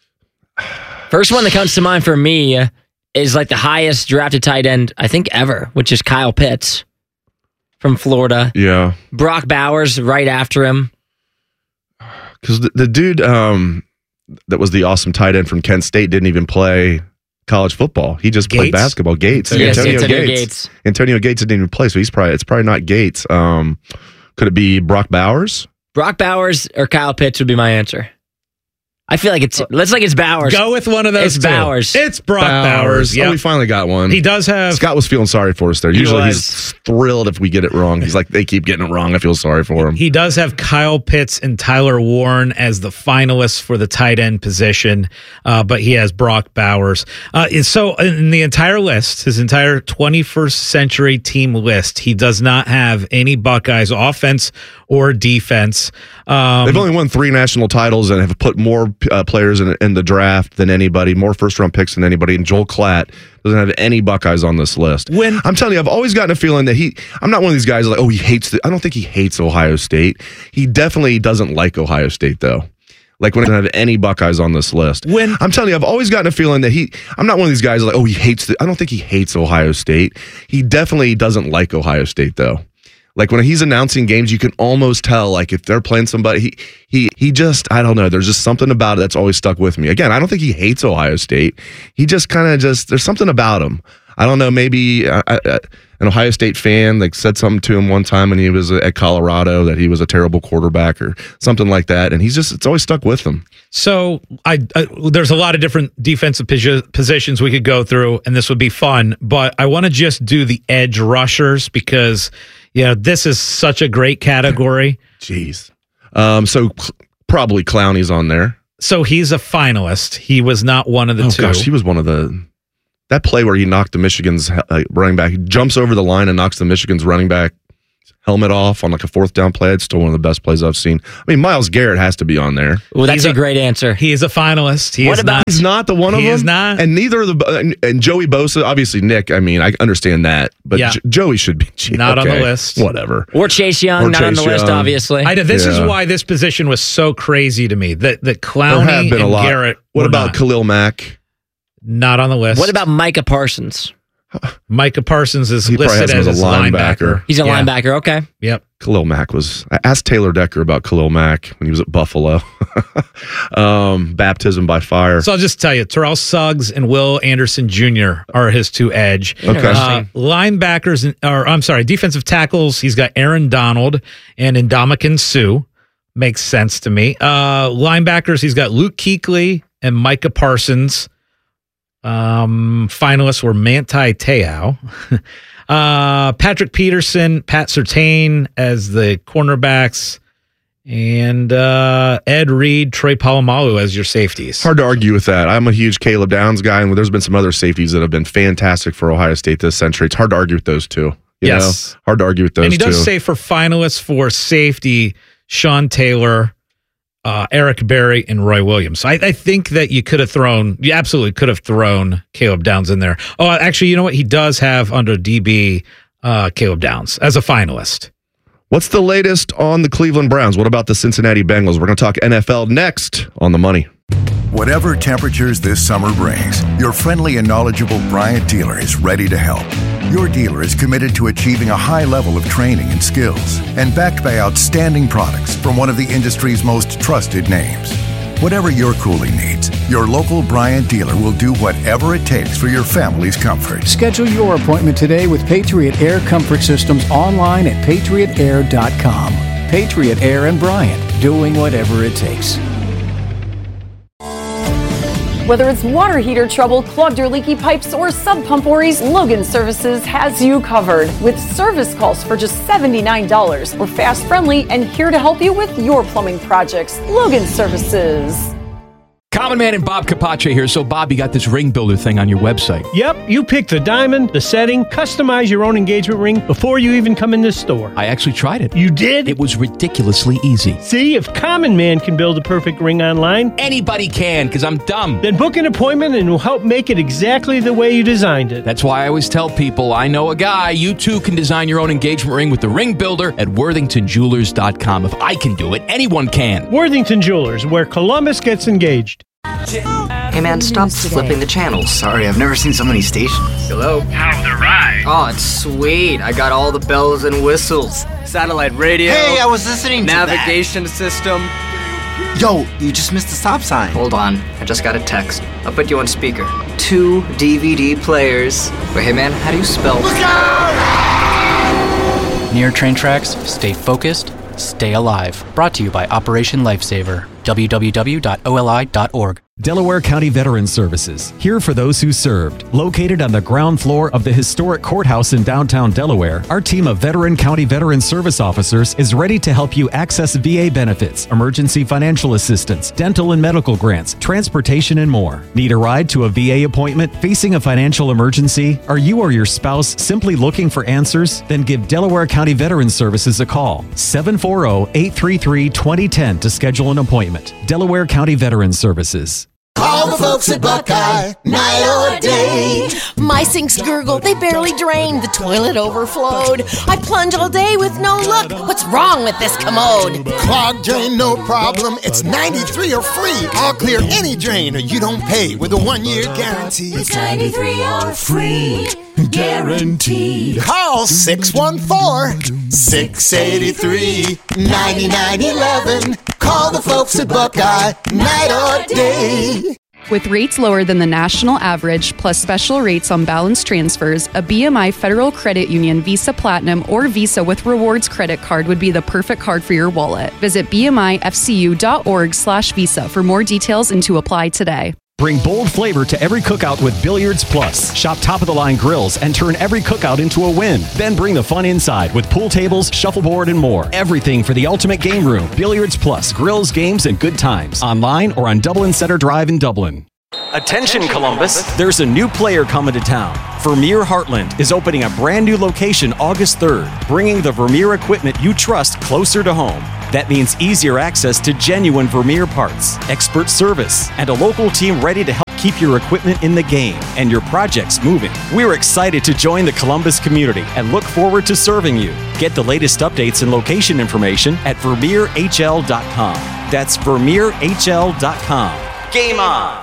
E: First one that comes to mind for me is like the highest drafted tight end, I think, ever, which is Kyle Pitts from Florida.
B: Yeah,
E: Brock Bowers right after him.
B: because the, the dude um, that was the awesome tight end from Kent State didn't even play college football. He just played
A: Gates?
B: basketball. Gates,
E: Yes,
B: Antonio,
E: Antonio
B: Gates.
E: Gates.
B: Antonio Gates didn't even play, so he's probably it's probably not Gates. Um, could it be Brock Bowers?
E: Brock Bowers or Kyle Pitts would be my answer. I feel like it's let's like it's Bowers.
A: Go with one of those.
E: It's
A: two.
E: Bowers.
A: It's Brock Bowers.
B: Oh,
A: Yeah,
B: we finally got one.
A: he does have.
B: Scott was feeling sorry for us there.
A: He
B: Usually
A: was.
B: he's thrilled if we get it wrong. He's like, they keep getting it wrong. I feel sorry for him.
A: He does have Kyle Pitts and Tyler Warren as the finalists for the tight end position, uh, but he has Brock Bowers. Uh, and so in the entire list, his entire twenty-first century team list, he does not have any Buckeyes offense or defense. Um,
B: They've only won three national titles and have put more uh, players in, in the draft than anybody, more first round picks than anybody. And Joel Klatt doesn't have any Buckeyes on this list.
A: When
B: I'm telling you, I've always gotten a feeling that he, I'm not one of these guys like, oh, he hates, the, I don't think he hates Ohio State. He definitely doesn't like Ohio State, though. Like when I don't have any Buckeyes on this list.
A: When
B: I'm telling you, I've always gotten a feeling that he, I'm not one of these guys like, oh, he hates, the, I don't think he hates Ohio State. He definitely doesn't like Ohio State, though. Like when he's announcing games, you can almost tell, like if they're playing somebody, he he he just, I don't know. There's just something about it that's always stuck with me. Again, I don't think he hates Ohio State. He just kind of just, there's something about him. I don't know, maybe uh, uh, an Ohio State fan like said something to him one time when he was at Colorado that he was a terrible quarterback or something like that. And he's just, it's always stuck with him.
A: So I, I there's a lot of different defensive posi- positions we could go through, and this would be fun. But I want to just do the edge rushers because, you know, this is such a great category.
B: Jeez. Um, so cl- probably Clowney's on there.
A: So he's a finalist. He was not one of the
B: oh,
A: two.
B: Gosh, he was one of the... That play where he knocked the Michigan's uh, running back, he jumps over the line and knocks the Michigan's running back helmet off on like a fourth down play. It's still one of the best plays I've seen. I mean, Myles Garrett has to be on there.
E: Well, that's a, a great answer.
A: He is a finalist. He
E: what
A: is
E: about?
A: Not,
B: he's not the one of
A: he
B: them.
A: He is not.
B: And neither of the and, and Joey Bosa, obviously Nick. I mean, I understand that, but
A: yeah.
B: J- Joey should be gee,
A: not
B: okay,
A: on the list.
B: Whatever.
E: Or Chase Young,
B: or
E: not
B: Chase
E: on the
B: Young.
E: list, obviously.
A: I, this
B: yeah.
A: is why this position was so crazy to me. That that Clowney
B: there have been
A: and
B: a lot.
A: Garrett.
B: What about
A: not.
B: Khalil Mack?
A: Not on the list.
E: What about Micah Parsons?
A: Micah Parsons is
B: he
A: listed as,
B: as a
A: linebacker.
B: linebacker.
E: He's a
A: yeah.
E: linebacker, okay.
A: Yep.
B: Khalil Mack was... I asked Taylor Decker about Khalil Mack when he was at Buffalo. um, baptism by fire.
A: So I'll just tell you, Terrell Suggs and Will Anderson Junior are his two edge.
B: Okay.
A: Uh, linebackers, or I'm sorry, defensive tackles, he's got Aaron Donald and Ndamukong Suh. Makes sense to me. Uh, linebackers, he's got Luke Kuechly and Micah Parsons. Um, finalists were Manti Te'o, uh, Patrick Peterson, Pat Surtain as the cornerbacks, and uh, Ed Reed, Troy Polamalu as your safeties.
B: Hard to argue with that. I'm a huge Caleb Downs guy, and there's been some other safeties that have been fantastic for Ohio State this century. It's hard to argue with those two. You
A: yes.
B: know? Hard to argue with those two.
A: And he does say for finalists for safety, Sean Taylor, Uh, Eric Berry and Roy Williams. I, I think that you could have thrown, you absolutely could have thrown Caleb Downs in there. Oh, actually, you know what? He does have under D B uh, Caleb Downs as a finalist.
B: What's the latest on the Cleveland Browns? What about the Cincinnati Bengals? We're going to talk N F L next on The Money.
D: Whatever temperatures this summer brings, your friendly and knowledgeable Bryant dealer is ready to help. Your dealer is committed to achieving a high level of training and skills and backed by outstanding products from one of the industry's most trusted names. Whatever your cooling needs, your local Bryant dealer will do whatever it takes for your family's comfort.
V: Schedule your appointment today with Patriot Air Comfort Systems online at patriot air dot com. Patriot Air and Bryant, doing whatever it takes.
Y: Whether it's water heater trouble, clogged or leaky pipes, or sub pump worries, Logan Services has you covered. With service calls for just seventy-nine dollars. We're fast, friendly, and here to help you with your plumbing projects. Logan Services.
W: Common Man and Bob Capace here. So, Bob, you got this ring builder thing on your website.
X: Yep, you pick the diamond, the setting, customize your own engagement ring before you even come in this store.
W: I actually tried it.
X: You did?
W: It was ridiculously easy.
X: See, if Common Man can build a perfect ring online,
W: anybody can, because I'm dumb.
X: Then book an appointment and we'll help make it exactly the way you designed it.
W: That's why I always tell people, I know a guy. You too can design your own engagement ring with the ring builder at worthington jewelers dot com. If I can do it, anyone can.
X: Worthington Jewelers, where Columbus gets engaged.
F: Hey man, stop flipping the channels. Sorry, I've never seen so many stations. Hello?
H: How's the ride?
F: Oh, it's sweet. I got all the bells and whistles. Satellite radio.
H: Hey, I was listening to
F: navigation system. Yo, you just missed the stop sign. Hold on, I just got a text. I'll put you on speaker. Two D V D players. Wait, hey man, how do you spell? Look
I: out! Near train tracks, stay focused, stay alive. Brought to you by Operation Lifesaver. w w w dot o l i dot org.
J: Delaware County Veterans Services, here for those who served. Located on the ground floor of the historic courthouse in downtown Delaware, our team of veteran county veteran service officers is ready to help you access V A benefits, emergency financial assistance, dental and medical grants, transportation, and more. Need a ride to a V A appointment? Facing a financial emergency? Are you or your spouse simply looking for answers? Then give Delaware County Veterans Services a call, seven four zero, eight three three, two zero one zero to schedule an appointment. Delaware County Veterans Services.
K: Call the folks at Buckeye, night or day. My sinks gurgle, they barely drain. The toilet overflowed. I plunge all day with no luck. What's wrong with this commode?
Z: Clogged drain, no problem. It's ninety-three or free. I'll clear any drain or you don't pay with a one-year guarantee.
K: It's ninety-three or free.
Z: Guaranteed. Call six one four, six eight three, nine nine one one. Call the folks at Buckeye, night or day.
G: With rates lower than the national average, plus special rates on balance transfers, a B M I Federal Credit Union Visa Platinum or Visa with Rewards credit card would be the perfect card for your wallet. Visit bmifcu.org slash visa for more details and to apply today.
J: Bring bold flavor to every cookout with Billiards Plus. Shop top-of-the-line grills and turn every cookout into a win. Then bring the fun inside with pool tables, shuffleboard, and more. Everything for the ultimate game room. Billiards Plus. Grills, games, and good times. Online or on Dublin Center Drive in Dublin. Attention, Columbus. There's a new player coming to town. Vermeer Heartland is opening a brand new location August third, bringing the Vermeer equipment you trust closer to home. That means easier access to genuine Vermeer parts, expert service, and a local team ready to help keep your equipment in the game and your projects moving. We're excited to join the Columbus community and look forward to serving you. Get the latest updates and location information at vermeer h l dot com. That's vermeer h l dot com. Game on!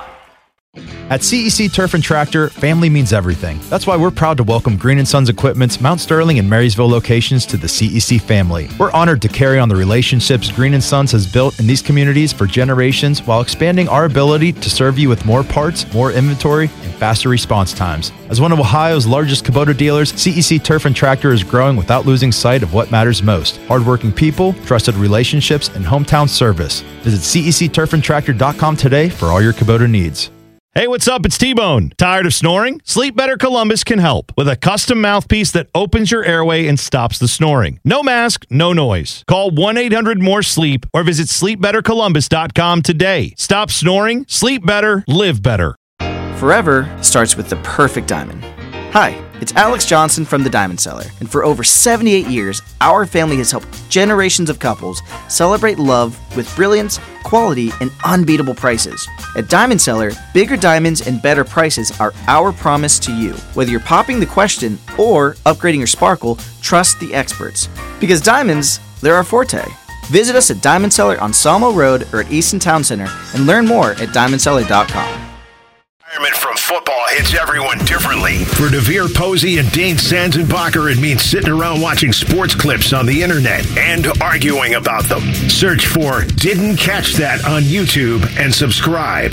L: At C E C Turf and Tractor, family means everything. That's why we're proud to welcome Green and Sons Equipment's Mount Sterling and Marysville locations to the C E C family. We're honored to carry on the relationships Green and Sons has built in these communities for generations while expanding our ability to serve you with more parts, more inventory, and faster response times. As one of Ohio's largest Kubota dealers, C E C Turf and Tractor is growing without losing sight of what matters most: hardworking people, trusted relationships, and hometown service. Visit C E C turf and tractor dot com today for all your Kubota needs.
M: Hey, what's up? It's T-Bone. Tired of snoring? Sleep Better Columbus can help with a custom mouthpiece that opens your airway and stops the snoring. No mask, no noise. Call one eight hundred more sleep or visit sleep better columbus dot com today. Stop snoring, sleep better, live better.
F: Forever starts with the perfect diamond. Hi, it's Alex Johnson from The Diamond Seller, and for over seventy-eight years, our family has helped generations of couples celebrate love with brilliance, quality, and unbeatable prices. At Diamond Seller, bigger diamonds and better prices are our promise to you. Whether you're popping the question or upgrading your sparkle, trust the experts. Because diamonds, they're our forte. Visit us at Diamond Seller on Salmo Road or at Easton Town Center and learn more at diamond seller dot com.
R: Retirement from football hits everyone differently. For DeVere Posey and Dane Sanzenbacher, it means sitting around watching sports clips on the internet and arguing about them. Search for Didn't Catch That on YouTube and subscribe.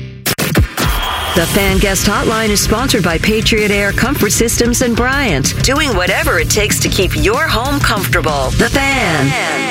U: The Fan Guest Hotline is sponsored by Patriot Air Comfort Systems and Bryant, doing whatever it takes to keep your home comfortable. The Fan.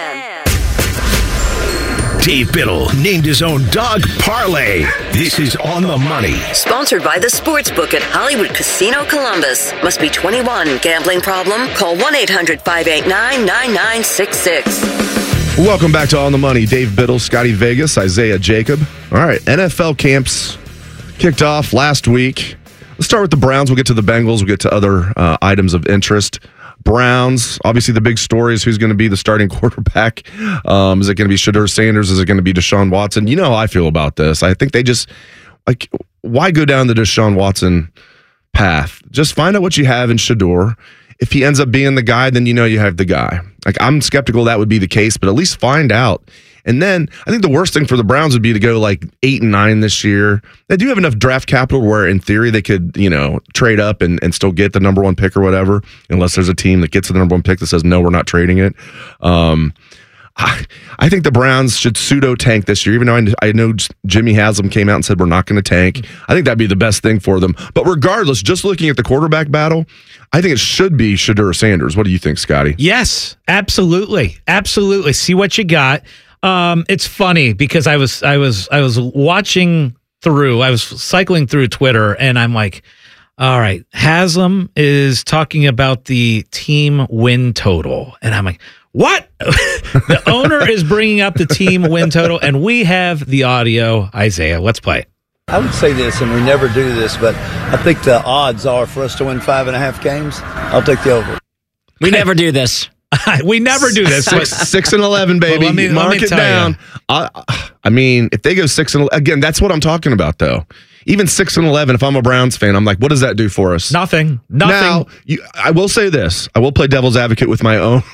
R: Dave Biddle named his own dog Parlay. This is On the Money.
U: Sponsored by the Sportsbook at Hollywood Casino Columbus. Must be twenty-one. Gambling problem? Call one eight hundred five eight nine nine nine six six.
B: Welcome back to On the Money. Dave Biddle, Scotty Vegas, Isaiah Jacob. All right, N F L camps kicked off last week. Let's start with the Browns. We'll get to the Bengals. We'll get to other uh, items of interest. Browns, obviously the big story is who's going to be the starting quarterback. Um, is it going to be Shedeur Sanders? Is it going to be Deshaun Watson? You know how I feel about this. I think they just, like, why go down the Deshaun Watson path? Just find out what you have in Shedeur. If he ends up being the guy, then you know you have the guy. Like, I'm skeptical that would be the case, but at least find out. And then I think the worst thing for the Browns would be to go like eight and nine this year. They do have enough draft capital where in theory they could, you know, trade up and, and still get the number one pick or whatever, unless there's a team that gets the number one pick that says, no, we're not trading it. Um, I, I think the Browns should pseudo tank this year, even though I, I know Jimmy Haslam came out and said we're not going to tank. I think that'd be the best thing for them. But regardless, just looking at the quarterback battle, I think it should be Shedeur Sanders. What do you think, Scotty?
A: Yes, absolutely. Absolutely. See what you got. Um, it's funny because I was I was I was watching through, I was cycling through Twitter, and I'm like, all right, Haslam is talking about the team win total, and I'm like, what? The owner is bringing up the team win total, and we have the audio. Isaiah, let's play it.
N: I would say this, and we never do this, but I think the odds are for us to win five and a half games. I'll take the over.
E: We never do this.
A: We never do this.
B: Six, six and eleven, baby.
A: Well, let me,
B: Mark
A: let me
B: it down. I, I mean, if they go six and again, that's what I'm talking about, though. even six and eleven, if I'm a Browns fan, I'm like, what does that do for us?
A: Nothing. Nothing.
B: Now, you, I will say this. I will play devil's advocate with my own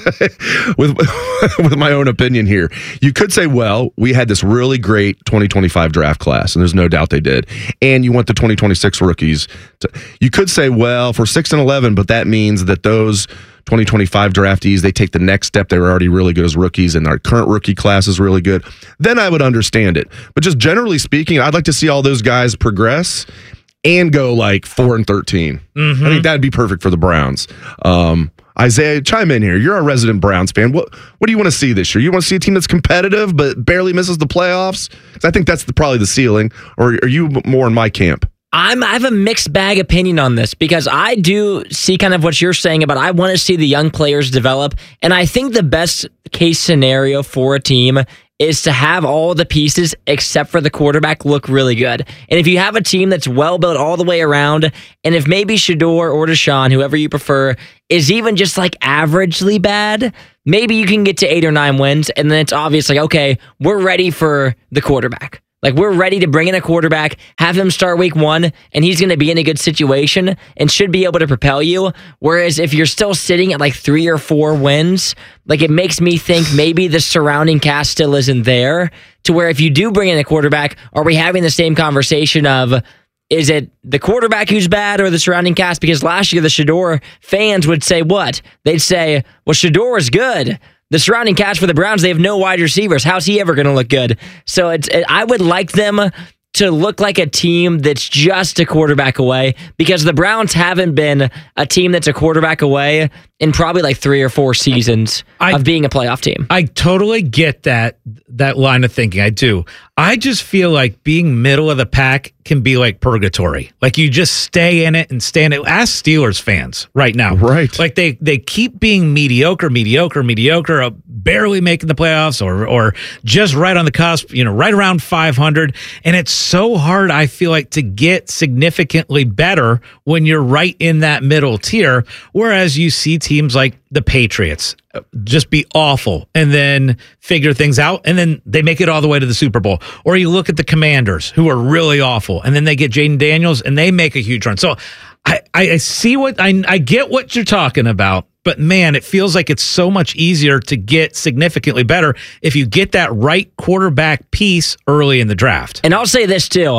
B: with with my own opinion here. You could say, well, we had this really great twenty twenty-five draft class, and there's no doubt they did. And you want the twenty twenty-six rookies. To, you could say, well, for six and eleven, but that means that those twenty twenty-five draftees, they take the next step. They were already really good as rookies, and our current rookie class is really good. Then I would understand it. But just generally speaking, I'd like to see all those guys progress and go like four and thirteen. Mm-hmm. I think that'd be perfect for the Browns. Um, Isaiah, chime in here. You're a resident Browns fan. What what do you want to see this year? You want to see a team that's competitive but barely misses the playoffs? 'Cause I think that's the, probably the ceiling. Or are you more in my camp?
E: I'm, I have a mixed bag opinion on this because I do see kind of what you're saying about I want to see the young players develop. And I think the best case scenario for a team is to have all the pieces except for the quarterback look really good. And if you have a team that's well built all the way around, and if maybe Shedeur or Deshaun, whoever you prefer, is even just like averagely bad, maybe you can get to eight or nine wins, and then it's obvious like, okay, we're ready for the quarterback. Like, we're ready to bring in a quarterback, have him start week one, and he's going to be in a good situation and should be able to propel you. Whereas if you're still sitting at like three or four wins, like it makes me think maybe the surrounding cast still isn't there, to where if you do bring in a quarterback, are we having the same conversation of, is it the quarterback who's bad or the surrounding cast? Because last year the Shedeur fans would say what? They'd say, well, Shedeur is good. The surrounding cast for the Browns, they have no wide receivers. How's he ever going to look good? So it's, it, I would like them to look like a team that's just a quarterback away, because the Browns haven't been a team that's a quarterback away in probably like three or four seasons I, of being a playoff team.
A: I totally get that that line of thinking. I do. I just feel like being middle of the pack can be like purgatory. Like you just stay in it and stay in it. Ask Steelers fans right now.
B: Right.
A: Like they they keep being mediocre, mediocre, mediocre, uh, barely making the playoffs or or just right on the cusp, you know, right around five hundred. And it's so hard, I feel like, to get significantly better when you're right in that middle tier. Whereas you see teams like the Patriots just be awful and then figure things out, and then they make it all the way to the Super Bowl. Or you look at the Commanders, who are really awful, and then they get Jaden Daniels and they make a huge run. So I, I see what I, I get what you're talking about, but man, it feels like it's so much easier to get significantly better if you get that right quarterback piece early in the draft.
E: And I'll say this too.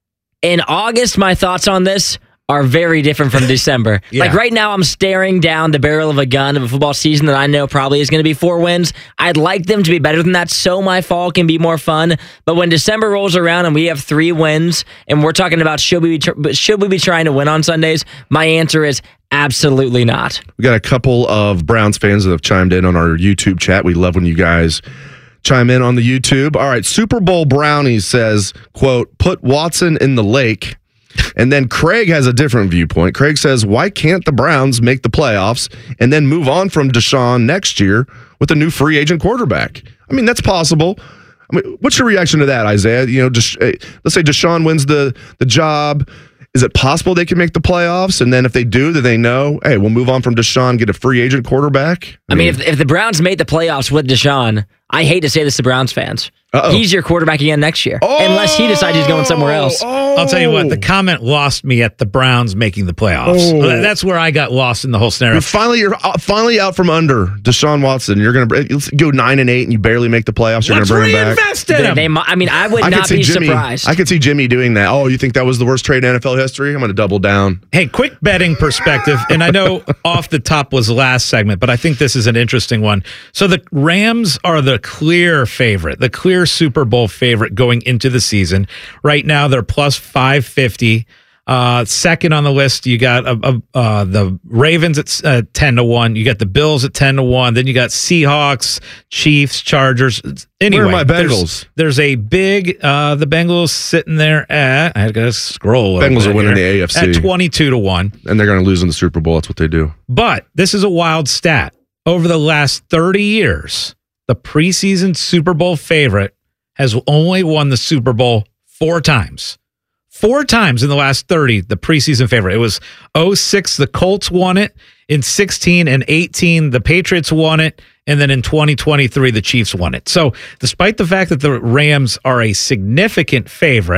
E: In August, my thoughts on this are very different from December. Yeah. Like right now, I'm staring down the barrel of a gun of a football season that I know probably is going to be four wins. I'd like them to be better than that so my fall can be more fun. But when December rolls around and we have three wins and we're talking about should we be tr- should we be trying to win on Sundays, my answer is absolutely not.
B: We got a couple of Browns fans that have chimed in on our YouTube chat. We love when you guys chime in on the YouTube. All right, Super Bowl Brownies says, quote, put Watson in the lake. And then Craig has a different viewpoint. Craig says, why can't the Browns make the playoffs and then move on from Deshaun next year with a new free agent quarterback? I mean, that's possible. I mean, what's your reaction to that, Isaiah? You know, Desha- let's say Deshaun wins the, the job. Is it possible they can make the playoffs? And then if they do, then they know, hey, we'll move on from Deshaun, get a free agent quarterback?
E: I, I mean, mean if, if the Browns made the playoffs with Deshaun, I hate to say this to Browns fans. Uh-oh. He's your quarterback again next year, oh, unless he decides he's going somewhere else.
A: Oh. I'll tell you what, the comment lost me at the Browns making the playoffs. Oh. That's where I got lost in the whole scenario.
B: You're finally, you're finally out from under Deshaun Watson. You're going to go nine and eight, and you barely make the playoffs. You're going to bring him back.
A: In him.
E: They, they, I mean, I would I not be
B: Jimmy,
E: surprised.
B: I could see Jimmy doing that. Oh, you think that was the worst trade in N F L history? I'm going to double down.
A: Hey, quick betting perspective, and I know off the top was the last segment, but I think this is an interesting one. So the Rams are the clear favorite, the clear Super Bowl favorite going into the season. Right now, they're plus five fifty. Uh, second on the list, you got uh, uh, the Ravens at uh, ten to one. You got the Bills at ten to one. Then you got Seahawks, Chiefs, Chargers. Anyway,
B: where are my Bengals?
A: There's, there's a big, uh, the Bengals sitting there at, I got to scroll.
B: Bengals are winning here, the A F C.
A: At twenty-two to one.
B: And they're going to lose in the Super Bowl. That's what they do.
A: But this is a wild stat. Over the last thirty years, the preseason Super Bowl favorite has only won the Super Bowl four times. Four times in the last thirty, the preseason favorite. It was oh six, the Colts won it. In sixteen and eighteen, the Patriots won it. And then in twenty twenty-three, the Chiefs won it. So despite the fact that the Rams are a significant favorite,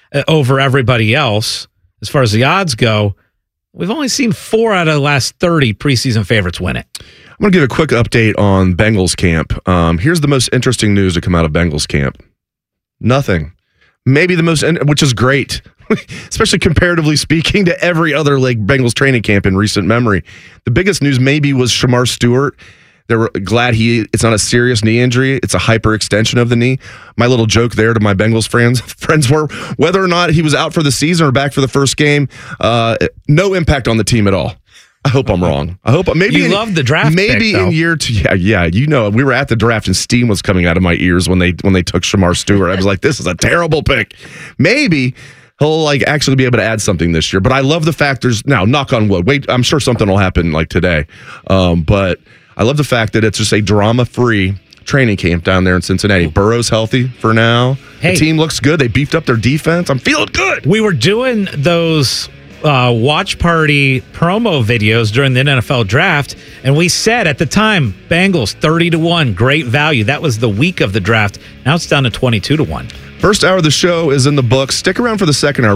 A: uh, over everybody else as far as the odds go. We've only seen four out of the last thirty preseason favorites win it.
B: I'm going to give a quick update on Bengals camp. Um, here's the most interesting news to come out of Bengals camp. Nothing. Maybe the most, which is great, especially comparatively speaking to every other like Bengals training camp in recent memory. The biggest news maybe was Shamar Stewart. They were glad he, it's not a serious knee injury. It's a hyperextension of the knee. My little joke there to my Bengals friends, friends were whether or not he was out for the season or back for the first game, uh, no impact on the team at all. I hope I'm wrong. I hope maybe
A: you
B: in,
A: love the draft.
B: Maybe
A: pick,
B: in year two, yeah, yeah. You know, we were at the draft and steam was coming out of my ears when they when they took Shamar Stewart. I was like, this is a terrible pick. Maybe he'll like actually be able to add something this year. But I love the fact there's now knock on wood. Wait, I'm sure something will happen like today. Um, but I love the fact that it's just a drama-free training camp down there in Cincinnati. Burrow's healthy for now.
A: Hey.
B: The team looks good. They beefed up their defense. I'm feeling good.
A: We were doing those uh, watch party promo videos during the N F L draft, and we said at the time, Bengals thirty to one, great value. That was the week of the draft. Now it's down to twenty-two to one.
B: First hour of the show is in the books. Stick around for the second hour.